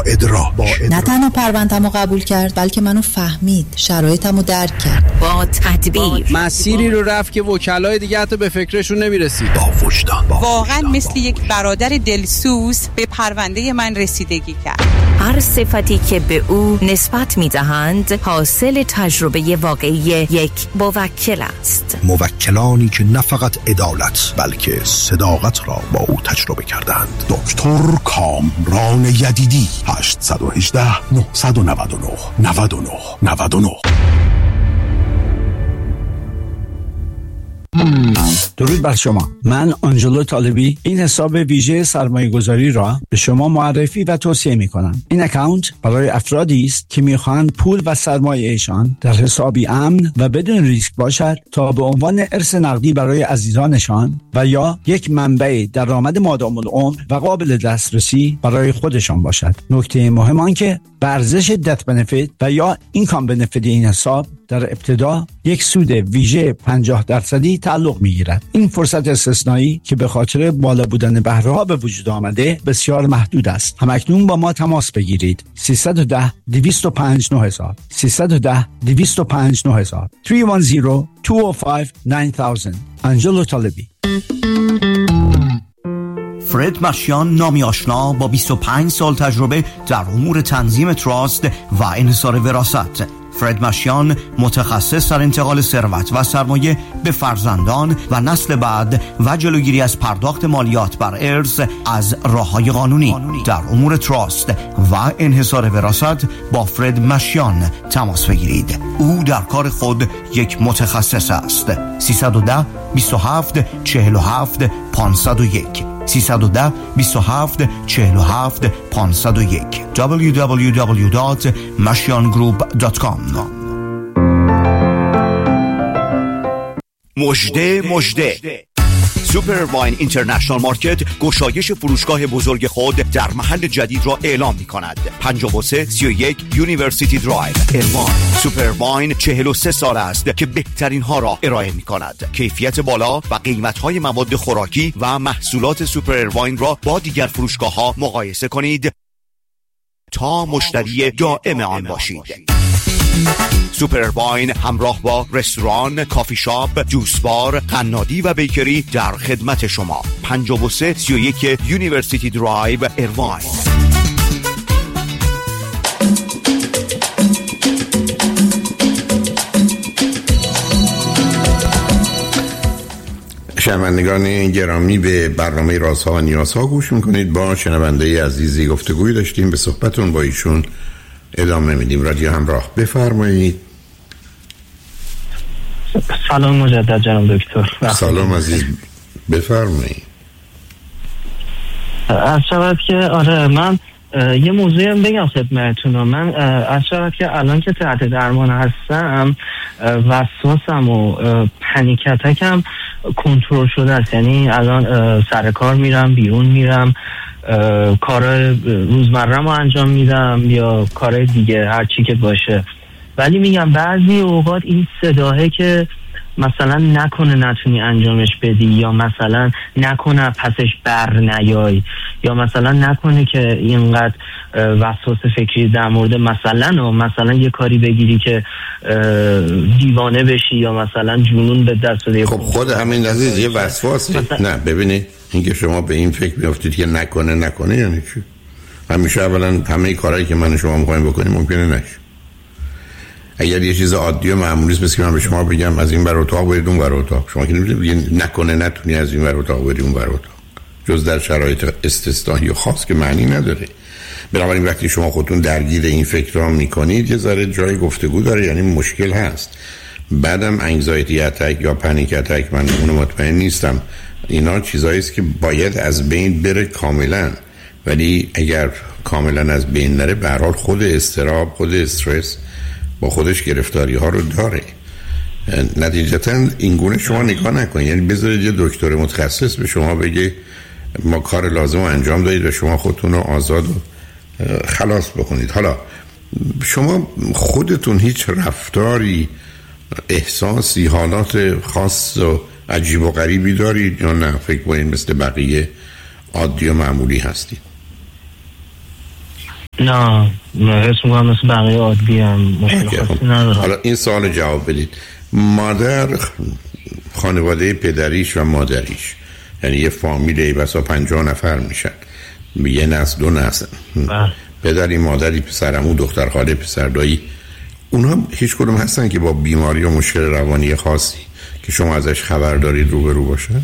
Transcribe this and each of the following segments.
ادراک. نه تنها پرونده‌مو قبول کرد بلکه منو فهمید، شرایطمو درک کرد. با تدبیر مسیری رو رفت که وکلای دیگه حتی به فکرشون نمیرسید. با وجدان. واقعا مثل یک برادر دلسوز به پرونده من رسیدگی کرد. هر صفتی که به او نسبت می‌دهند حاصل تجربه واقعی یک موکل است. موکلانی که نه فقط عدالت بلکه صداقت را با او تجربه کردند. دکتر کامران یدیدی. 818 999 99 99. درود بر شما. من آنجلو طالبی این حساب ویژه سرمایه گذاری را به شما معرفی و توصیه می کنم. این اکانت برای افرادی است که می خواهند پول و سرمایه‌شان در حسابی امن و بدون ریسک باشد تا به عنوان ارث نقدی برای عزیزانشان و یا یک منبع درآمد مادام العمر و قابل دسترسی برای خودشان باشد. نکته مهم آن که به ارزش دت بنفیت و یا اینکام بنفیت این حساب در ابتدا یک سود ویژه 50% تعلق می‌گیرد. این فرصت استثنایی که به خاطر بالا بودن بهره‌ها به وجود آمده بسیار محدود است. همکنون با ما تماس بگیرید. 310 205 9000 310 205 9000 310 205 9000. آنجلو طالبی. فرد مشیان، نامی آشنا با 25 سال تجربه در امور تنظیم تراست و انحصار وراثت. فرد مشیان متخصص در انتقال ثروت و سرمایه به فرزندان و نسل بعد و جلوگیری از پرداخت مالیات بر ارث از راه‌های قانونی. در امور تراست و انحصار وراثت با فرد مشیان تماس بگیرید. او در کار خود یک متخصص است. 310 27 47 501 310 27 47 501 www.mashiangroup.com. مژده سوپر واین اینترنشنال مارکت گشایش فروشگاه بزرگ خود در محل جدید را اعلام می کند. 5331 یونیورسیتی درایو اروان. سوپر واین 43 سال است که بهترین ها را ارائه می کند. کیفیت بالا و قیمت های مواد خوراکی و محصولات سوپر واین را با دیگر فروشگاه ها مقایسه کنید تا مشتری دائم آن باشید. سوپر واین همراه با رستوران، کافی شاپ، جوس بار، قنادی و بیکری در خدمت شما. 5331 یونیورسیتی درایو اروان. شنوندگان گرامی، به برنامه رازها و نیازها گوش میکنید. با شنونده عزیزی گفتگوی داشتیم، به صحبتون با ایشون ادامه میدیم. رادیو همراه، بفرمایید. سلام مجدد جناب دکتر. سلام عزیز، بفرمایید. از شود که آره من یه موضوعی هم بگم خدمتتون. من از شود که الان که تحت درمان هستم وسواسم و پنیک اتکم کنترل شده است. یعنی الان سر کار میرم، بیرون میرم، کار روزمره‌مو انجام میدم یا کار دیگه هر چی که باشه، ولی میگم بعضی اوقات این صداه که مثلا نکنه نتونی انجامش بدی، یا مثلا نکنه پسش بر نیای، یا مثلا نکنه که اینقدر وسواس فکری در مورد مثلا یه کاری بگیری که دیوانه بشی یا مثلا جنون به دست بده. خب خود همین عزیز یه وسواسی. نه ببینید، اینکه شما به این فکر میافتید که نکنه یعنی چی؟ همیشه اولا همه کارهایی که من و شما می‌خوایم بکنیم ممکنه نشه. اگر یه چیز عادی و معمولی است، مثل که من به شما بگم از این ور اتاق برید اون ور اتاق، شما که نمی‌تونید نتونی از این ور اتاق برید اون ور اتاق، جز در شرایط استثنایی و خاص که معنی نداره. بنابراین وقتی شما خودتون درگیر این فکرها میکنید یه ذره جای گفتگو داره، یعنی مشکل هست. بعدم انگزایتی اتک یا پنیک اتک، من اون مطمئن نیستم، اینا چیزایی است که باید از بین بره کاملا، ولی اگر کاملا از بین نره به هر حال خود اضطراب، خود استرس با خودش گرفتاری ها رو داره. نتیجتا این گونه شما نگاه نکنید، یعنی بذارید یه دکتر متخصص به شما بگه ما کار لازم رو انجام دادید و شما خودتون رو آزاد و خلاص بکنید. حالا شما خودتون هیچ رفتاری، احساسی، حالات خاص و عجیب و غریبی دارید یا نه فکر کنید مثل بقیه عادی و معمولی هستید؟ نه حس میکنم مثل بقیه عادی هم مشکل خاصی ندارم. حالا این سوال جواب بدید. مادر خانواده پدریش و مادریش، یعنی یه فامیل بسا 50 نفر میشن، یه نسل 2 نسل، پدری مادری پسرعمو دختر خاله پسر دایی، اونها هیچ کدوم هستن که با بیماری و مشکل روانی خاصی که شما ازش خبر دارید روبرو باشن؟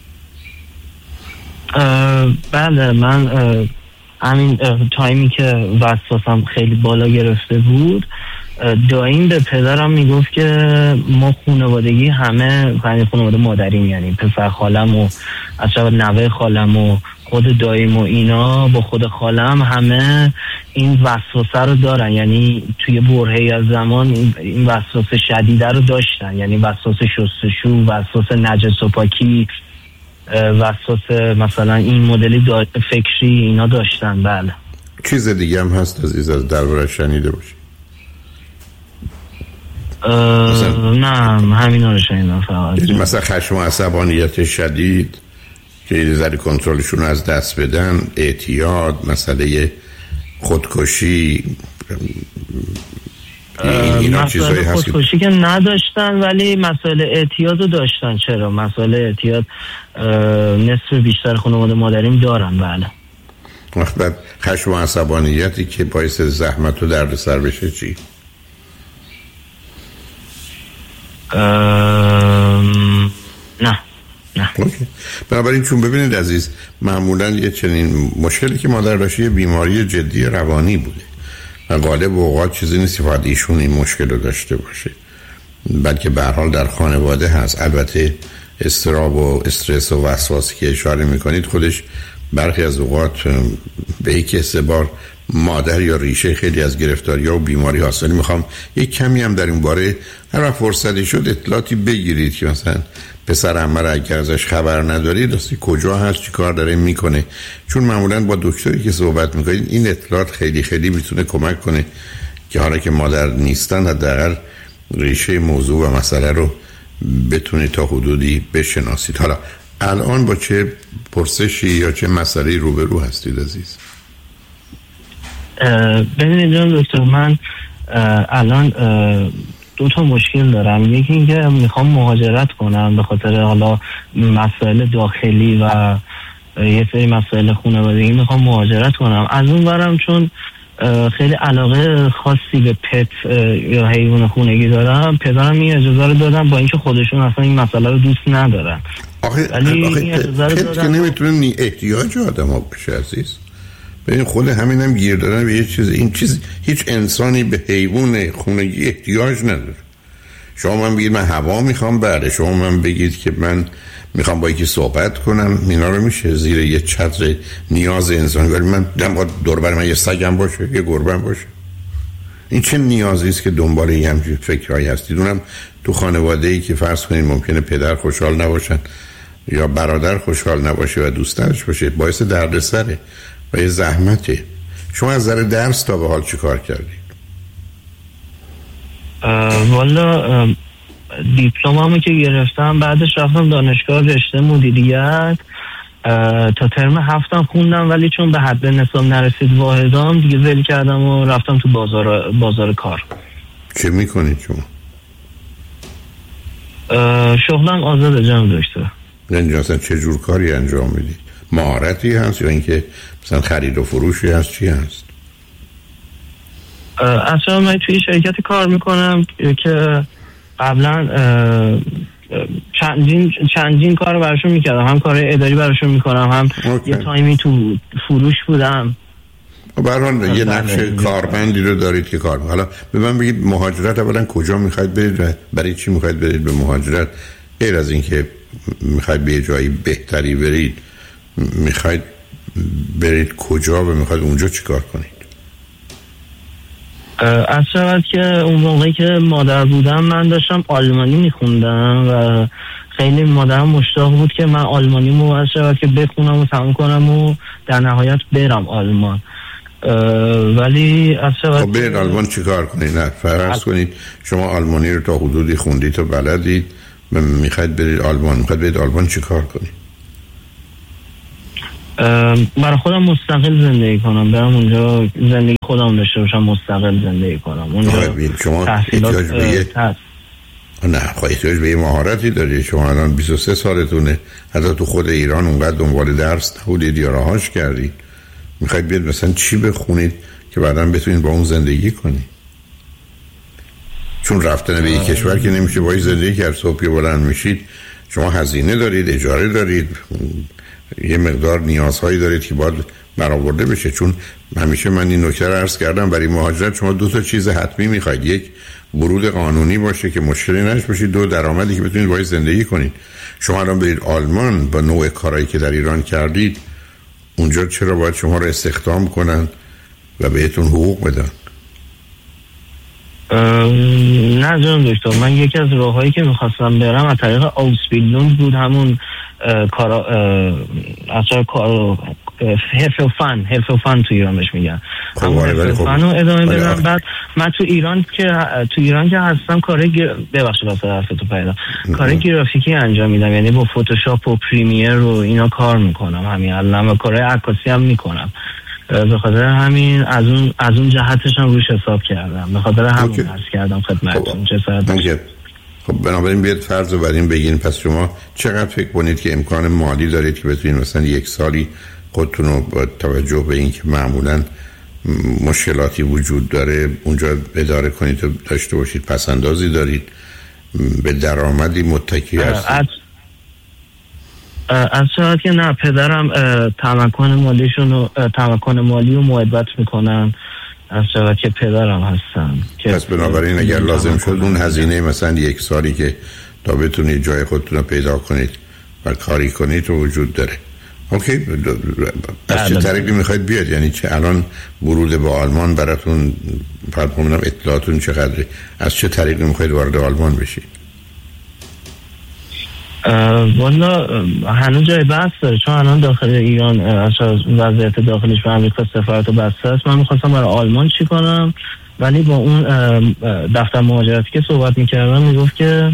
بله، من همین تایمی که وسواسم خیلی بالا گرفته بود، داییم به پدرم میگفت که ما خانوادگی همه خانواده مادریم، یعنی پسر خالم و اصلا نوه خالم و خود داییم و اینا با خود خالم همه این وسوسه رو دارن، یعنی توی برهه‌ای از زمان این وسوسه شدیده رو داشتن، یعنی وسوسه شستشو، وسوسه نجس و پاکی، وسوسه مثلا این مدلی فکری اینا داشتن. بله. چیز دیگه هم هست عزیز از دربارش شنیده باشی؟ نه همینا رو شنیدم فقط. مثلا خشم و عصبانیت شدید که یه ذره کنترلشون از دست بدن، اعتیاد، مسئله خودکشی، اینا چیزایی هست که خودکشی که نداشتن ولی مسئله اعتیاد رو داشتن. چرا؟ مسئله اعتیاد نصف بیشتر خانواده مادریم دارن. بله. وقت بعد خشم و عصبانیتی که باعث زحمت و دردسر بشه چی؟ نه. اوکی. بنابراین چون ببینید عزیز، معمولا یه چنین مشکلی که مادر داشته یه بیماری جدی روانی بوده و غالب اوقات چیزی نیست که فقط ایشون این مشکل رو داشته باشه، بلکه به هر حال در خانواده هست. البته اضطراب و استرس و وسواسی که اشاره میکنید خودش برخی از اوقات به یک اعتبار مادر یا ریشه خیلی از گرفتاری ها و بیماری حاصل. میخوام یک کمی هم در این باره هر وقت فرصتی شد اطلاعاتی بگیرید که مثلا پسر عمه را اگر ازش خبر ندارید راستی کجا هست، چی کار داره میکنه، چون معمولا با دکتری که صحبت میکنید این اطلاعات خیلی خیلی میتونه کمک کنه که حالا که مادر نیستن حداقل ریشه موضوع و مسئله رو بتونید تا حدودی بشناسید. حالا الان با چه پرسشی یا چه مسئله‌ای روبرو هستید عزیز؟ ببینید جان دکتر، من الان 2 تا مشکل دارم. یکی اینکه میخوام مهاجرت کنم به خاطر حالا مسائل داخلی و یه سری مسائل خانوادگی میخوام مهاجرت کنم. از اون برم چون خیلی علاقه خاصی به پت یا حیوان خونگی دارم، پدرم این اجازه رو دادم با اینکه خودشون اصلا این مسئله رو دوست ندارن. آخه پت که نمیتونه احتیاج آدم ها بشه عزیز. ببین خود همین هم گیر دارن به یه چیز. این چیز هیچ انسانی به حیوان خونگی احتیاج نداره. شما من بگید من هوا میخوام، بله. شما من بگید که من میخوام با یکی صحبت کنم، اینا رو میشه زیر یه چتر نیاز انسانی. ولی من دور بر من یه سگم باشه، یه گربه‌ام باشه. این چه نیازی است که دنبال یه همچین فکرایی هستید؟ اونم تو خانواده‌ای که فرض کنید ممکنه پدر خوشحال نباشن یا برادر خوشحال نباشه و دوستش باشه، باعث دردسره و یه زحمته. شما از نظر درس تا به حال چی کار کردید؟ والا دیپلمامو که گرفتم بعدش رفتم دانشگاه رشته مدیریت، تا ترم 7 خوندم، ولی چون به حد نصاب نرسید واحدام دیگه ول کردم و رفتم تو بازار کار. چه میکنید شما؟ شغلم آزاده جناب دکتر. یعنی اصلا چه جور کاری انجام میدید؟ مهارتی هست یا اینکه مثلا خرید و فروشی هست؟ چی هست؟ اصلا من توی شرکتی کار میکنم که قبلا چندین کار براشون میکردم، هم کار اداری براشون میکنم، هم یه تایمی تو فروش بودم. برحال یه نقش کارمندی رو دارید که کار. حالا به من بگید مهاجرت اولا کجا میخواید برید و برای چی میخواید برید به مهاجرت؟ غیر از این که میخواید به جایی بهتری برید، میخواید برید کجا و میخواید اونجا چی کار کنید؟ از شود که اون موقعی که مادر بودم من داشتم آلمانی میخوندم و خیلی مادرم مشتاق بود که من آلمانیمو از شود که بخونم و تموم کنم و در نهایت برم آلمان. ولی از شود خب برید آلمان چی کار کنید؟ نه فرض کنید شما آلمانی رو تا حدودی خوندید و بلدید، میخواید برید آلمان. میخواید برید آلمان چی کار کنید؟ برای خودم مستقل زندگی کنم، برم اونجا زندگی خودم داشته باشم، مستقل زندگی کنم اونجا. شما احتیاج به یه مهارتی داری. شما الان 23 سالتونه، حتی تو خود ایران اونقدر دنبال درس نبودید یا راهاش کردید، میخواید بیاد مثلا چی بخونید که بعدا بتونید با اون زندگی کنید؟ چون رفتن به یک کشور که نمیشه باید زندگی کرد. صبح بلند میشید شما هزینه دارید، اجاره دارید، یه مقدار نیازهایی دارید که باید برآورده بشه. چون همیشه من این نکته رو عرض کردم، برای مهاجرت شما 2 چیز حتمی میخواید: یک، ورود قانونی باشه که مشکلی نشه باشه، 2، درآمدی که بتونید باید زندگی کنید. شما الان برید آلمان با نوع کارهایی که در ایران کردید، اونجا چرا باید شما رو استخدام کنن و بهتون حقوق بدن؟ نه جناب دکتر، من یکی از راههایی که میخواستم برم از طریق آوسبیلدونگ بود، همون کارا اصلا کار حرفه و فن تو ایران بهش میگن، همون حرفه و فن رو ادامه بدم. بعد من تو ایران که هستم ببخشید واسه حرفتو پیدا کار گرافیکی انجام میدم، یعنی با فتوشاپ و پریمیر رو اینا کار میکنم همین الان، و کارهای عکاسی هم میکنم. به خاطر همین از اون جهتش هم روش حساب کردم، به خاطر همون عرض کردم خدمتتون. خب بنابراین بیاد فرض رو بریم بگین، پس شما چقدر فکر کنید که امکان مالی دارید که بتونید مثلا 1 سالی خودتون رو با توجه به این که معمولاً مشکلاتی وجود داره اونجا اداره کنید و داشته باشید؟ پس اندازی دارید؟ به درآمدی متکی هستید؟ از شاید که نه، پدرم تمکن مالی رو معدبت میکنن، از شاید که پدرم هستن. پس بنابراین اگر لازم شد اون هزینه مثلا 1 سالی که تا بتونید جای خودتون رو پیدا کنید و کاری کنید رو وجود داره. اوکی، از چه طریقی میخواید بیاد؟ یعنی چه الان ورود به آلمان براتون فرض اطلاعاتون چقدره؟ از چه طریقی میخواید وارد آلمان بشید؟ والا هنوز جای بحث داره، چون الان داخل ایران وضعیت داخلیش به آمریکا سفارت بسته است. من میخواستم برای آلمان چی کنم، ولی با اون دفتر مهاجرتی که صحبت میکردم میگفت که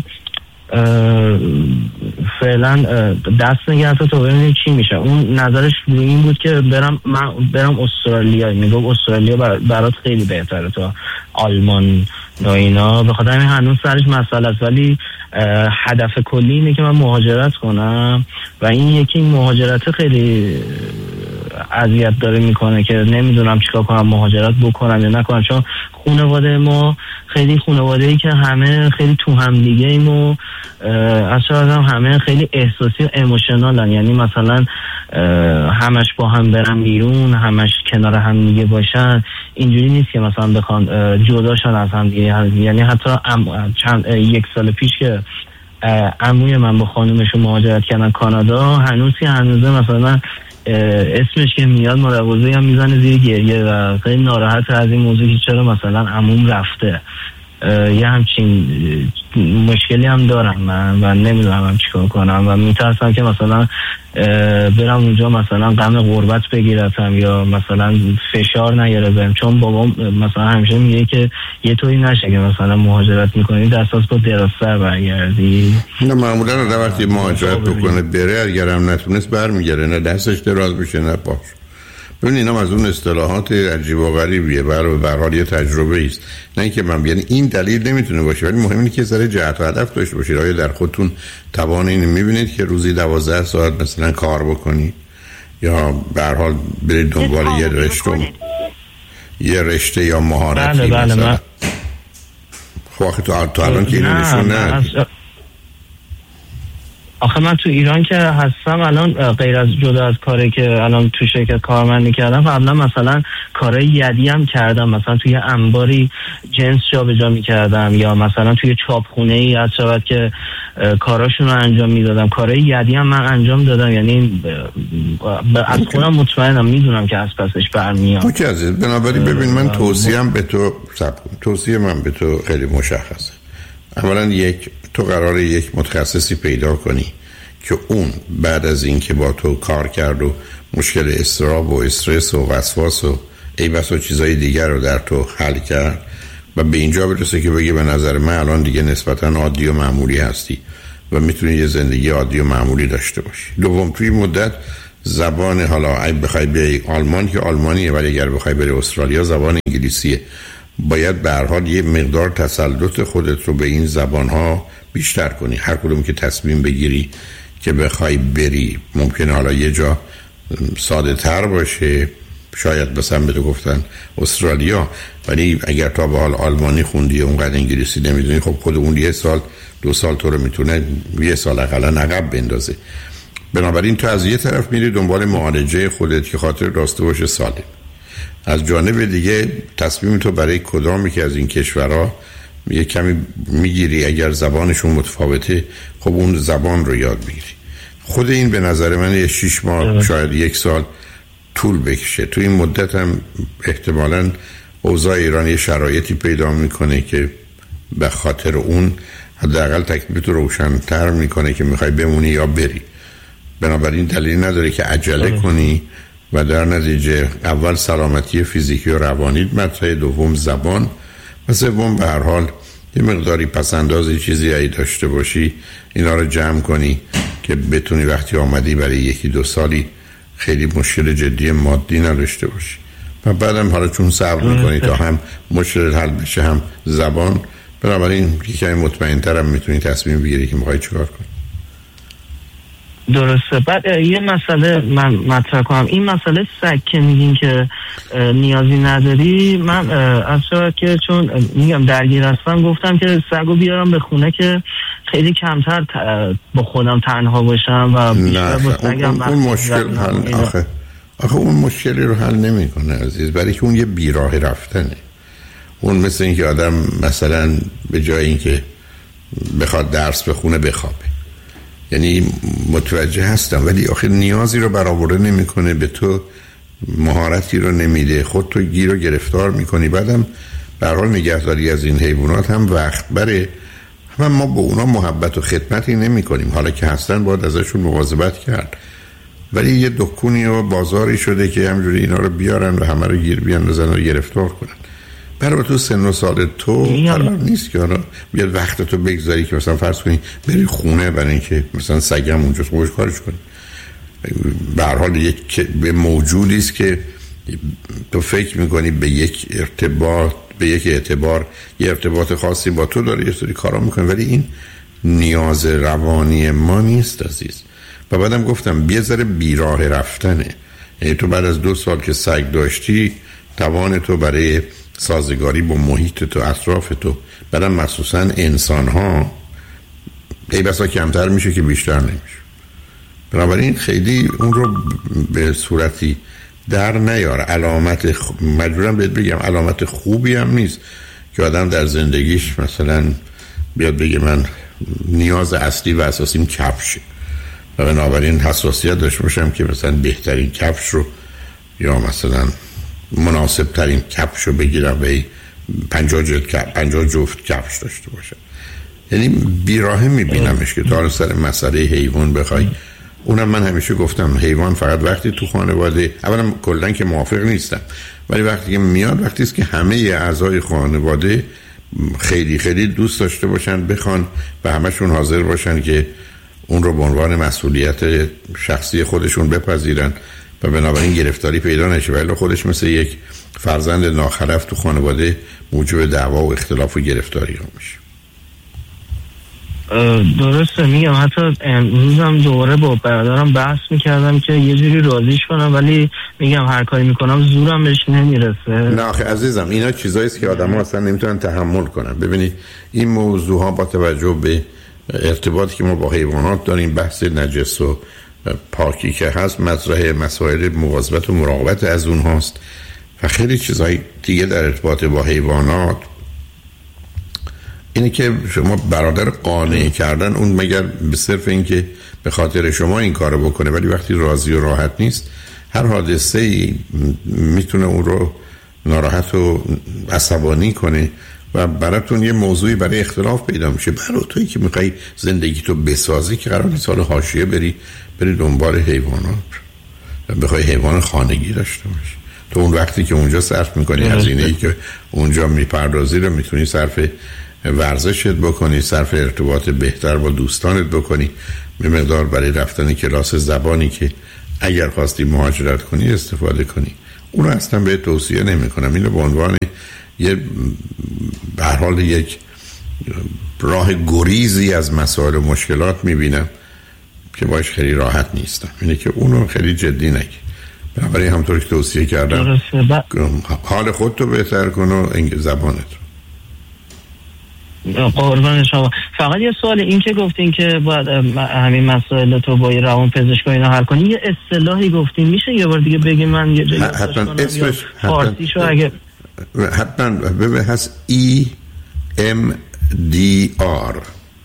فعلا دست نگه تا ببینید چی میشه. اون نظرش روی این بود که برم استرالیا. میگفت استرالیا برات خیلی بهتره تا آلمان و اینا. به خاطر همین هنوز سرش مسئله است، ولی هدف کلی اینه که من مهاجرت کنم و این مهاجرت خیلی اذیت داره میکنه که نمیدونم چیکار کنم، مهاجرت بکنم یا نکنم. چون خانواده ما خیلی خانواده‌ای که همه خیلی تو هم دیگه ایم و اصلا همه خیلی احساسی و ایموشنالن، یعنی مثلا همش با هم برن بیرون، همش کنار هم دیگه باشن. اینجوری نیست که مثلا بخوان جداشن از هم دیگه. یعنی حتی 1 سال پیش که عموی من با خانومشون مهاجرت کردن کانادا، هنوزه مثلا اسمش که میاد مروزه هم میزنه زیر گریه و خیلی ناراحت از این موضوع که چرا مثلا عموم رفته. یه همچین مشکلی هم دارم من و نمیدونم چیکار کنم و میترسم که مثلا برم اونجا مثلا غم غربت بگیرم یا مثلا فشار نگیرم، چون بابام مثلا همیشه میگه که یه طوری نشه که مثلا مهاجرت میکنی در اساس با دراستر برگردی. نه معمولا آدم وقتی مهاجرت بکنه بره، اگرم نتونست برمیگره، نه دستش دراز بشه نه پاش. ببین اینا از اون اصطلاحات عجیب و غریبیه، به هر حال یه تجربه است. نه اینکه من یعنی این دلیل نمیتونه باشه، ولی مهم اینه که ذره جهت و هدف داشته باشید. آیا در خودتون توان اینو میبینید که روزی 12 ساعت مثلا کار بکنید یا به هر حال برید دنبال یه رشته یا مهارتی؟ بله مثلا خب تو الان که اینو نشون نه. آخه من تو ایران که هستم الان غیر از جدا از کاری که الان تو شرکت کارمندی کردم، قبلا مثلا کارهای یدی هم کردم، مثلا توی انباری جنس جابجا می‌کردم یا مثلا توی چاپخونه‌ای از شبت که کاراشون رو انجام میدادم. کارهای یدی هم من انجام دادم، یعنی از خودم مطمئنم، میدونم که از پسش برمیام. اوکی عزیز، بنابراین ببین من توصیه من به تو خیلی مشخصه. اولا تو قراره یک متخصصی پیدا کنی که اون بعد از این که با تو کار کرد و مشکل اضطراب و استرس و وسواس و بس و چیزای دیگر رو در تو حل کرد و به اینجا برسه که بگی به نظر من الان دیگه نسبتا عادی و معمولی هستی و میتونی یه زندگی عادی و معمولی داشته باشی. دوم، توی مدت زبان، حالا اگه بخوای بری آلمان که آلمانیه، ولی اگر بخوای بری استرالیا زبان انگلیسیه. باید به هر حال یه مقدار تسلط خودت رو به این زبان‌ها بیشتر کنی. هر کدوم که تصمیم بگیری که بخوای بری، ممکنه حالا یه جا ساده تر باشه، شاید مثلا بهت گفتن استرالیا، ولی اگر تا به حال آلمانی خوندی اونقدر انگلیسی نمیدونی، خب خود اون یه سال 2 سال تو رو میتونه یه سال اقلا عقب بندازه. بنابراین تو از یه طرف میری دنبال معالجه خودت که خاطر راسته باشه سالم، از جانب دیگه تصمیم تو برای کدامی که از این کشورها یه کمی میگیری، اگر زبانشون متفاوته خب اون زبان رو یاد بگیری. خود این به نظر من 6 ماه شاید 1 سال طول بکشه. تو این مدت هم احتمالاً اوضاع ایران یه شرایطی پیدا میکنه که به خاطر اون حداقل تکلیف رو روشن‌تر میکنه که میخوای بمونی یا بری. بنابراین دلیل نداره که عجله کنی و در نتیجه اول سلامتی فیزیکی و روانیت مطرح، دوم زبان و سوم به هر حال یه مقداری پسندازی چیزی ای داشته باشی، اینا رو جمع کنی که بتونی وقتی آمدی برای 1-2 سالی خیلی مشکل جدی مادی نداشته باشی. و بعدم حالا چون صبر میکنی تا هم مشکل حل بشه هم زبان، بنابراین یکمی مطمئن‌تر هم میتونی تصمیم بگیری که میخوای چیکار کنی. درسته. بعد یه مسئله من مطرح کنم، این مسئله سگ که میگین که نیازی نداری، من از که چون میگم درگیر هستم گفتم که سگو بیارم به خونه که خیلی کمتر با خودم تنها باشم و بیشتر با سگم اون مشکل حل آخه اون مشکلی رو حل نمیکنه عزیز، برای که اون یه بیراه رفتنه. اون مثل این که آدم مثلا به جای این که بخواد درس بخونه بخوابه. یعنی متوجه هستم ولی آخه نیازی رو برآورده نمیکنه، به تو مهارتی رو نمیده، خود تو گیر و گرفتار میکنی. بعدم به هر حال نگهداری از این حیوانات هم وقت بره، هم ما با اونا محبت و خدمتی نمیکنیم، حالا که هستن باید ازشون مواظبت کرد. ولی یه دکونی و بازاری شده که همجوری اینا رو بیارن و همه رو گیر بیاندازن و گرفتار کنن. برای تو سن و سال تو قرار نیست که حالا بیاد وقت تو بگذاری که مثلا فرض کنی بری خونه برای اینکه مثلا سگم اونجاست خوش کارش کنی. به هر حال یک به موجودی است که تو فکر میکنی به یک اعتبار یه ارتباط خاصی با تو داره، یه سری کارا میکنه، ولی این نیاز روانی ما نیست عزیز. و بعدم گفتم یه ذره بیراه رفتنه. یعنی تو بعد از 2 سال که سگ داشتی، توان تو برای سازگاری با محیط تو، اطراف تو، بعدم مخصوصا انسان ها ای بسا کمتر میشه که بیشتر نمیشه. بنابراین خیلی اون رو به صورتی در نیار. مجبورم بهت بگم علامت خوبی هم نیست که آدم در زندگیش مثلا بیاد بگه من نیاز اصلی و اساسیم کفشه و بنابراین حساسیت داشته باشم که مثلا بهترین کفش رو یا مثلا مناسب ترین کفش رو بگیرم و 50 جفت کفش داشته باشم. یعنی بیراهه میبینمش که تا سر مسئله حیوان بخوای. اونم من همیشه گفتم حیوان فقط وقتی تو خانواده، اولا کلا که موافق نیستم، ولی وقتی که میاد وقتی است که همه اعضای خانواده خیلی خیلی دوست داشته باشن، بخوان و همشون حاضر باشن که اون رو به عنوان مسئولیت شخصی خودشون بپذیرن و بنابراین گرفتاری پیدا نشه، ولی خودش مثل یک فرزند ناخلف تو خانواده موجب دعوا و اختلاف و گرفتاری ها میشه. درسته. میگم حتی امروزم دوباره با برادرم بحث میکردم که یه جوری راضیش کنم، ولی میگم هر کاری میکنم زورم بهش نمیرسه. نه آخه عزیزم اینا چیزاییست که آدم ها اصلا نمیتونن تحمل کنن. ببینید این موضوع ها با توجه به ارتباطی که ما با حیوانات داریم، بحث نجس و پاکی که هست، مطرح مسائل مواظبت و مراقبت از اون هاست و خیلی چیزهای دیگه در ارتباط با حیوانات. اینه که شما برادر قانع کردن اون مگر به صرف این که به خاطر شما این کارو بکنه، ولی وقتی راضی و راحت نیست هر حادثه‌ای میتونه اون رو ناراحت و عصبانی کنه و براتون یه موضوعی برای اختلاف پیدا میشه. برای تویی که میخوای زندگی تو بسازی که قرار نیست حالا حاشیه بری دنبال حیوانات و بخوای حیوان خانگی داشته باشی. تو اون وقتی که اونجا صرف میکنی، هزینه‌ای که اونجا میپردازی رو میتونی صرف ورزشت بکنی، صرف ارتباط بهتر با دوستانت بکنی، به مقدار برای رفتن کلاس زبانی که اگر خواستی مهاجرت کنی استفاده کنی. اون رو اصلا به توصیه نمی کنم. اینو به عنوان یه به هر حال یک راه گریزی از مسائل و مشکلات میبینم که باش خیلی راحت نیستم. اینه که اونو خیلی جدی نگی. بنابراین همطور که توصیه کردم حال خودتو بهتر کن و زبانت رو. قربان شما. فقط یه سوال، این که گفتین که باید همین مسائل تو با روان پزشک اینا حل کنی، یه اصطلاحی گفتین، میشه یه بار دیگه بگی؟ من یه جایی حتما اسمش فارسیشو اگه حتما ببین هست EMDR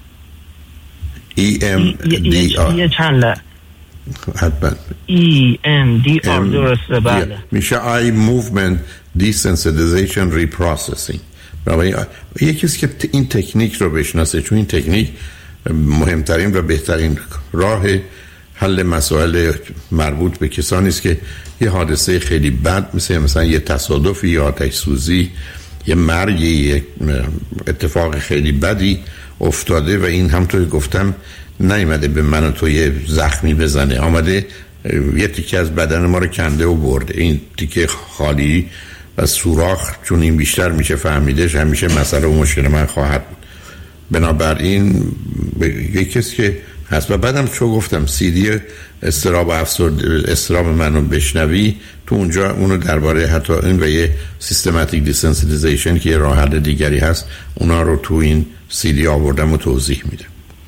یه چند ل حتما EMDR درسته. بله میشه Eye Movement Desensitization Reprocessing. یه کسی که این تکنیک رو بشناسه، چون این تکنیک مهمترین و بهترین راه حل مسائل مربوط به کسانی است که یه حادثه خیلی بد مثلا یه تصادفی یا آتش سوزی، یه مرگی، یه اتفاق خیلی بدی افتاده و این همونطور گفتم نیامده به من و تو یه زخمی بزنه، آمده یه تیکه از بدن ما رو کنده و برده. این تیکه خالی و سوراخ چون این بیشتر میشه فهمیدش، همیشه مسئله و مشکل من خواهد بود. بنابراین یه کسی که هست و بعدم چون گفتم CD استراب و استراب منو بشنوی، تو اونجا اونو درباره حتی این و یه سیستماتیک دیسنسیتیزیشن که یه راه حل دیگری هست، اونا رو تو این CD آوردم و توضیح میده.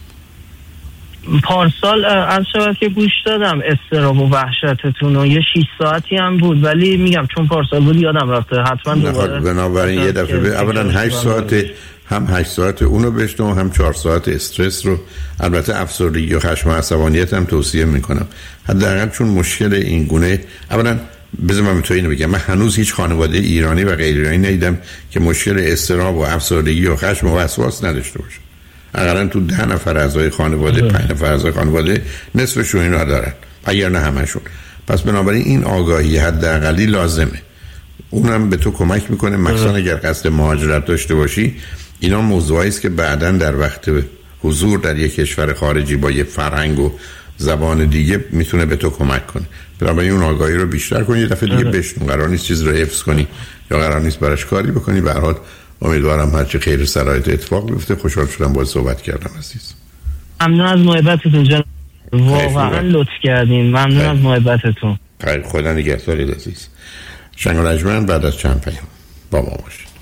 پارسال از شبت که گوش دادم استراب و وحشتتون و یه 6 ساعتی هم بود، ولی میگم چون پارسال بود یادم رفته، حتما دوباره. بنابراین یه دفعه اولا 8 ساعت هم 8 ساعت اونو بشنو، هم 4 ساعت استرس رو. البته افسردگی و خشم و عصبانیت هم توصیه میکنم، حداقل چون مشکل این گونه. اولا بذار من به تو اینو بگم، من هنوز هیچ خانواده ایرانی و غیر ایرانی ندیدم که مشکل استراب و افسردگی و خشم و وسواس نداشته باشه. اقلا تو 10 نفر اعضای خانواده 5 نفر اعضای خانواده نصفشون اینا دارن، اگر نه همشون. پس بنابراین این آگاهی حداقلی لازمه. اونم به تو کمک میکنه، مثلا اگر قصد مهاجرت داشته باشی. اینا موضوعی است که بعداً در وقت حضور در یک کشور خارجی با یه فرهنگ و زبان دیگه میتونه به تو کمک کنه. بنابراین اون آگاهی رو بیشتر کنی، یه دفعه دیگه بشنو. قرار نیست چیز رو حفظ کنی یا قرار نیست براش کاری بکنی. به هر حال امیدوارم هرچی خیر شرایط اتفاق بیفته. خوشحال شدم باهات صحبت کردم عزیز. ممنون از محبتتون جناب، واقعا لطف کردین. ممنون از محبتتون. خیر، خدا نگهدارت عزیز. شنگ و رجمن بعد از چند پیام با ما باشید.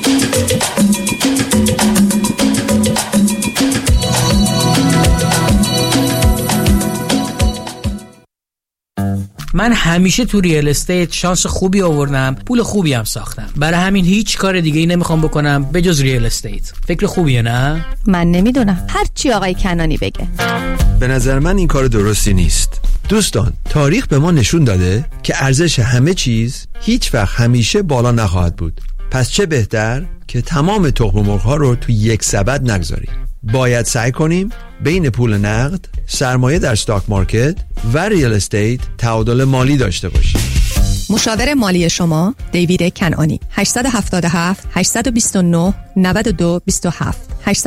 من همیشه تو ریال استیت شانس خوبی آوردم، پول خوبی هم ساختم. برای همین هیچ کار دیگه ای نمیخوام بکنم به جز ریال استیت. فکر خوبیه نه؟ من نمیدونم، هر چی آقای کنانی بگه. به نظر من این کار درستی نیست. دوستان، تاریخ به ما نشون داده که ارزش همه چیز هیچ وقت همیشه بالا نخواهد بود. پس چه بهتر که تمام تخم مرغ‌ها رو تو یک سبد نگذاریم. باید سعی کنیم بین پول نقد، سرمایه در استاک مارکت و ریال استیت تعادل مالی داشته باشیم. مشاور مالی شما دیوید کنعانی. 877 829 92 27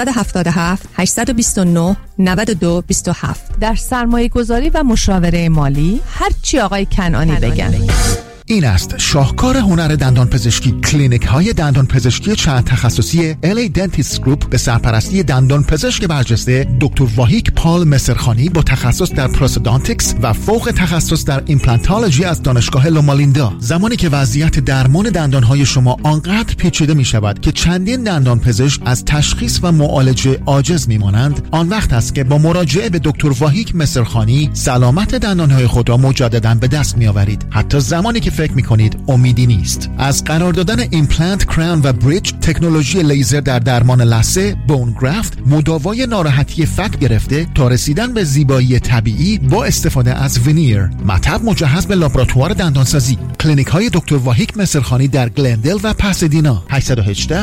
877 829 92 27. در سرمایه گذاری و مشاوره مالی هر چی آقای کنعانی بگن. این است شاهکار هنر دندان پزشکی. کلینیک های دندان پزشکی چند تخصصی LA Dentist Group به سرپرستی دندان پزشک برجسته دکتر واهیک پال مسرخانی با تخصص در پروستودانتیکس و فوق تخصص در ایمپلانتولوژی از دانشگاه لومالیندا. زمانی که وضعیت درمان دندان های شما آنقدر پیچیده می شود که چندین دندان پزشک از تشخیص و معالجه عاجز می مانند، آن وقت است که با مراجعه به دکتر واهیک مسرخانی سلامت دندان های خود را مجددا به دست می آورید، حتی زمانی که فکر میکنید امیدی نیست. از قرار دادن ایمپلنت، کراون و بریج، تکنولوژی لیزر در درمان لثه، بون گرافت، مداوای ناراحتی فک گرفته تا رسیدن به زیبایی طبیعی با استفاده از ونیر، مطب مجهز به لابراتوار دندانسازی. کلینیک های دکتر واهیک مسرخانی در گلندل و پاسادینا. 818